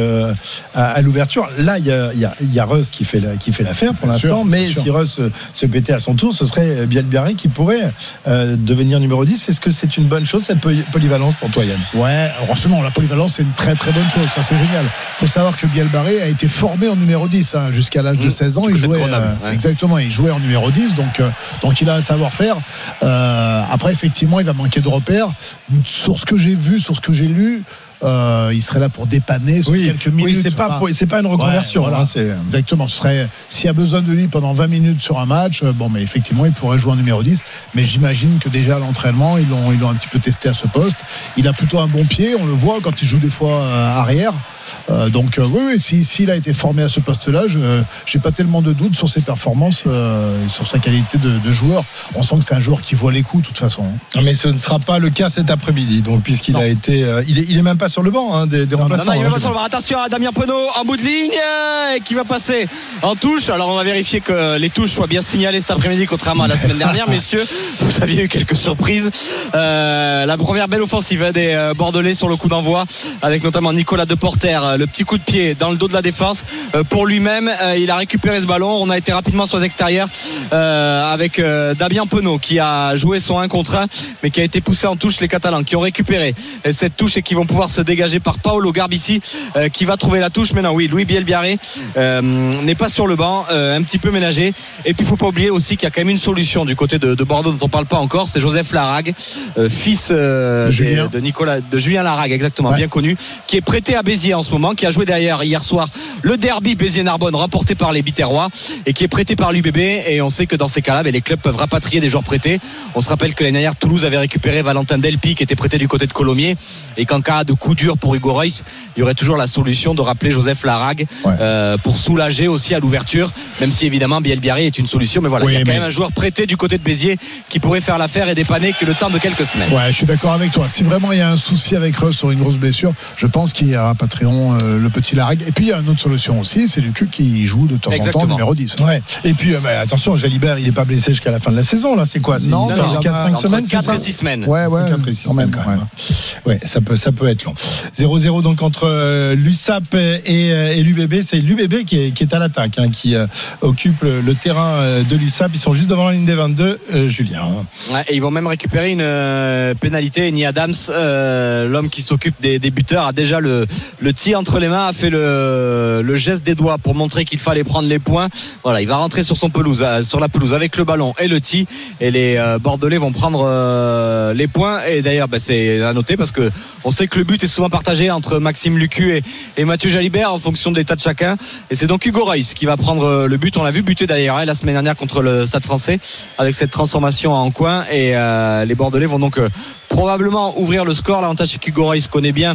à l'ouverture. Là, il y a Reus qui fait l'affaire pour l'instant, mais si Reus se pétait à son tour, ce serait Bielbiaré qui pourrait devenir numéro 10. Est-ce que c'est une bonne chose, cette polyvalence pour toi, Yann? Ouais, heureusement, la polyvalence, c'est une très très bonne chose. Ça, c'est génial. Il faut savoir que Bielbiaré a été formé en numéro 10 jusqu'à l'âge de 16 ans. Il jouait, exactement, il jouait en numéro 10. Donc il a un savoir-faire. Après, effectivement, il va manquer de repères. Sur ce que j'ai vu, sur ce que j'ai lu, il serait là pour dépanner sur quelques minutes. Oui, c'est pas une reconversion. Voilà, exactement. Ce serait, s'il y a besoin de lui pendant 20 minutes sur un match, mais effectivement, il pourrait jouer en numéro 10. Mais j'imagine que déjà à l'entraînement, ils l'ont un petit peu testé à ce poste. Il a plutôt un bon pied. On le voit quand il joue des fois arrière. Donc oui, s'il a été formé à ce poste-là, j'ai pas tellement de doutes sur ses performances, sur sa qualité de joueur. On sent que c'est un joueur qui voit les coups de toute façon. Mais ce ne sera pas le cas cet après-midi, donc puisqu'il a été, il est même pas sur le banc, hein, des remplaçants. Non, il va pas sur le banc. Attention à Damien Penaud en bout de ligne qui va passer en touche. Alors on va vérifier que les touches soient bien signalées cet après-midi, contrairement à la semaine dernière, messieurs. Vous aviez eu quelques surprises. La première belle offensive des Bordelais sur le coup d'envoi, avec notamment Nicolas Deporter, le petit coup de pied dans le dos de la défense pour lui-même. Il a récupéré ce ballon. On a été rapidement sur les extérieurs avec Damien Penaud qui a joué son 1 contre 1, mais qui a été poussé en touche. Les Catalans qui ont récupéré cette touche et qui vont pouvoir se dégager par Paolo Garbici qui va trouver la touche. Mais non, oui, Louis Bielbiarré n'est pas sur le banc, un petit peu ménagé. Et puis il faut pas oublier aussi qu'il y a quand même une solution du côté de Bordeaux dont on parle pas encore. C'est Joseph Larague, fils de Julien Larague, exactement, bien connu, qui est prêté à Béziers en ce moment, qui a joué derrière hier soir le derby Béziers-Narbonne remporté par les Biterrois et qui est prêté par l'UBB. Et on sait que dans ces cas-là, les clubs peuvent rapatrier des joueurs prêtés. On se rappelle que l'année dernière, Toulouse avait récupéré Valentin Delpy qui était prêté du côté de Colomiers, et qu'en cas de coup dur pour Hugo Reus, il y aurait toujours la solution de rappeler Joseph Larague pour soulager aussi à l'ouverture, même si évidemment Bielbiarré est une solution. Mais voilà, il y a quand même un joueur prêté du côté de Béziers qui pourrait faire l'affaire et dépanner que le temps de quelques semaines. Ouais, je suis d'accord avec toi. Si vraiment il y a un souci avec Reus sur une grosse blessure, je pense qu'ils rapatrieront le petit Larague. Et puis il y a une autre solution aussi, c'est Lucu qui joue de temps en temps numéro 10. Ouais. Et puis attention, Jalibert, il n'est pas blessé jusqu'à la fin de la saison là. C'est quoi? Non, 4-5 semaines, 4 et 6 semaines. Ouais, 4 et 6 semaines quand même. Ouais, ça peut être long. 0-0 donc entre l'USAP et l'UBB. C'est l'UBB qui est à l'attaque, hein, qui occupe le terrain de l'USAP. Ils sont juste devant la ligne des 22, Julien. Ouais, et ils vont même récupérer une pénalité. Ni Adams, l'homme qui s'occupe des buteurs, a déjà le tir entre les mains, a fait le geste des doigts pour montrer qu'il fallait prendre les points. Voilà, il va rentrer sur la pelouse avec le ballon et le tee, et les Bordelais vont prendre les points. Et d'ailleurs c'est à noter parce que on sait que le but est souvent partagé entre Maxime Lucu et Mathieu Jalibert en fonction de l'état de chacun, et c'est donc Hugo Reus qui va prendre le but. On l'a vu buter d'ailleurs la semaine dernière contre le Stade Français avec cette transformation en coin, et les Bordelais vont donc probablement ouvrir le score. L'avantage, c'est qu'Hugo Reus connaît bien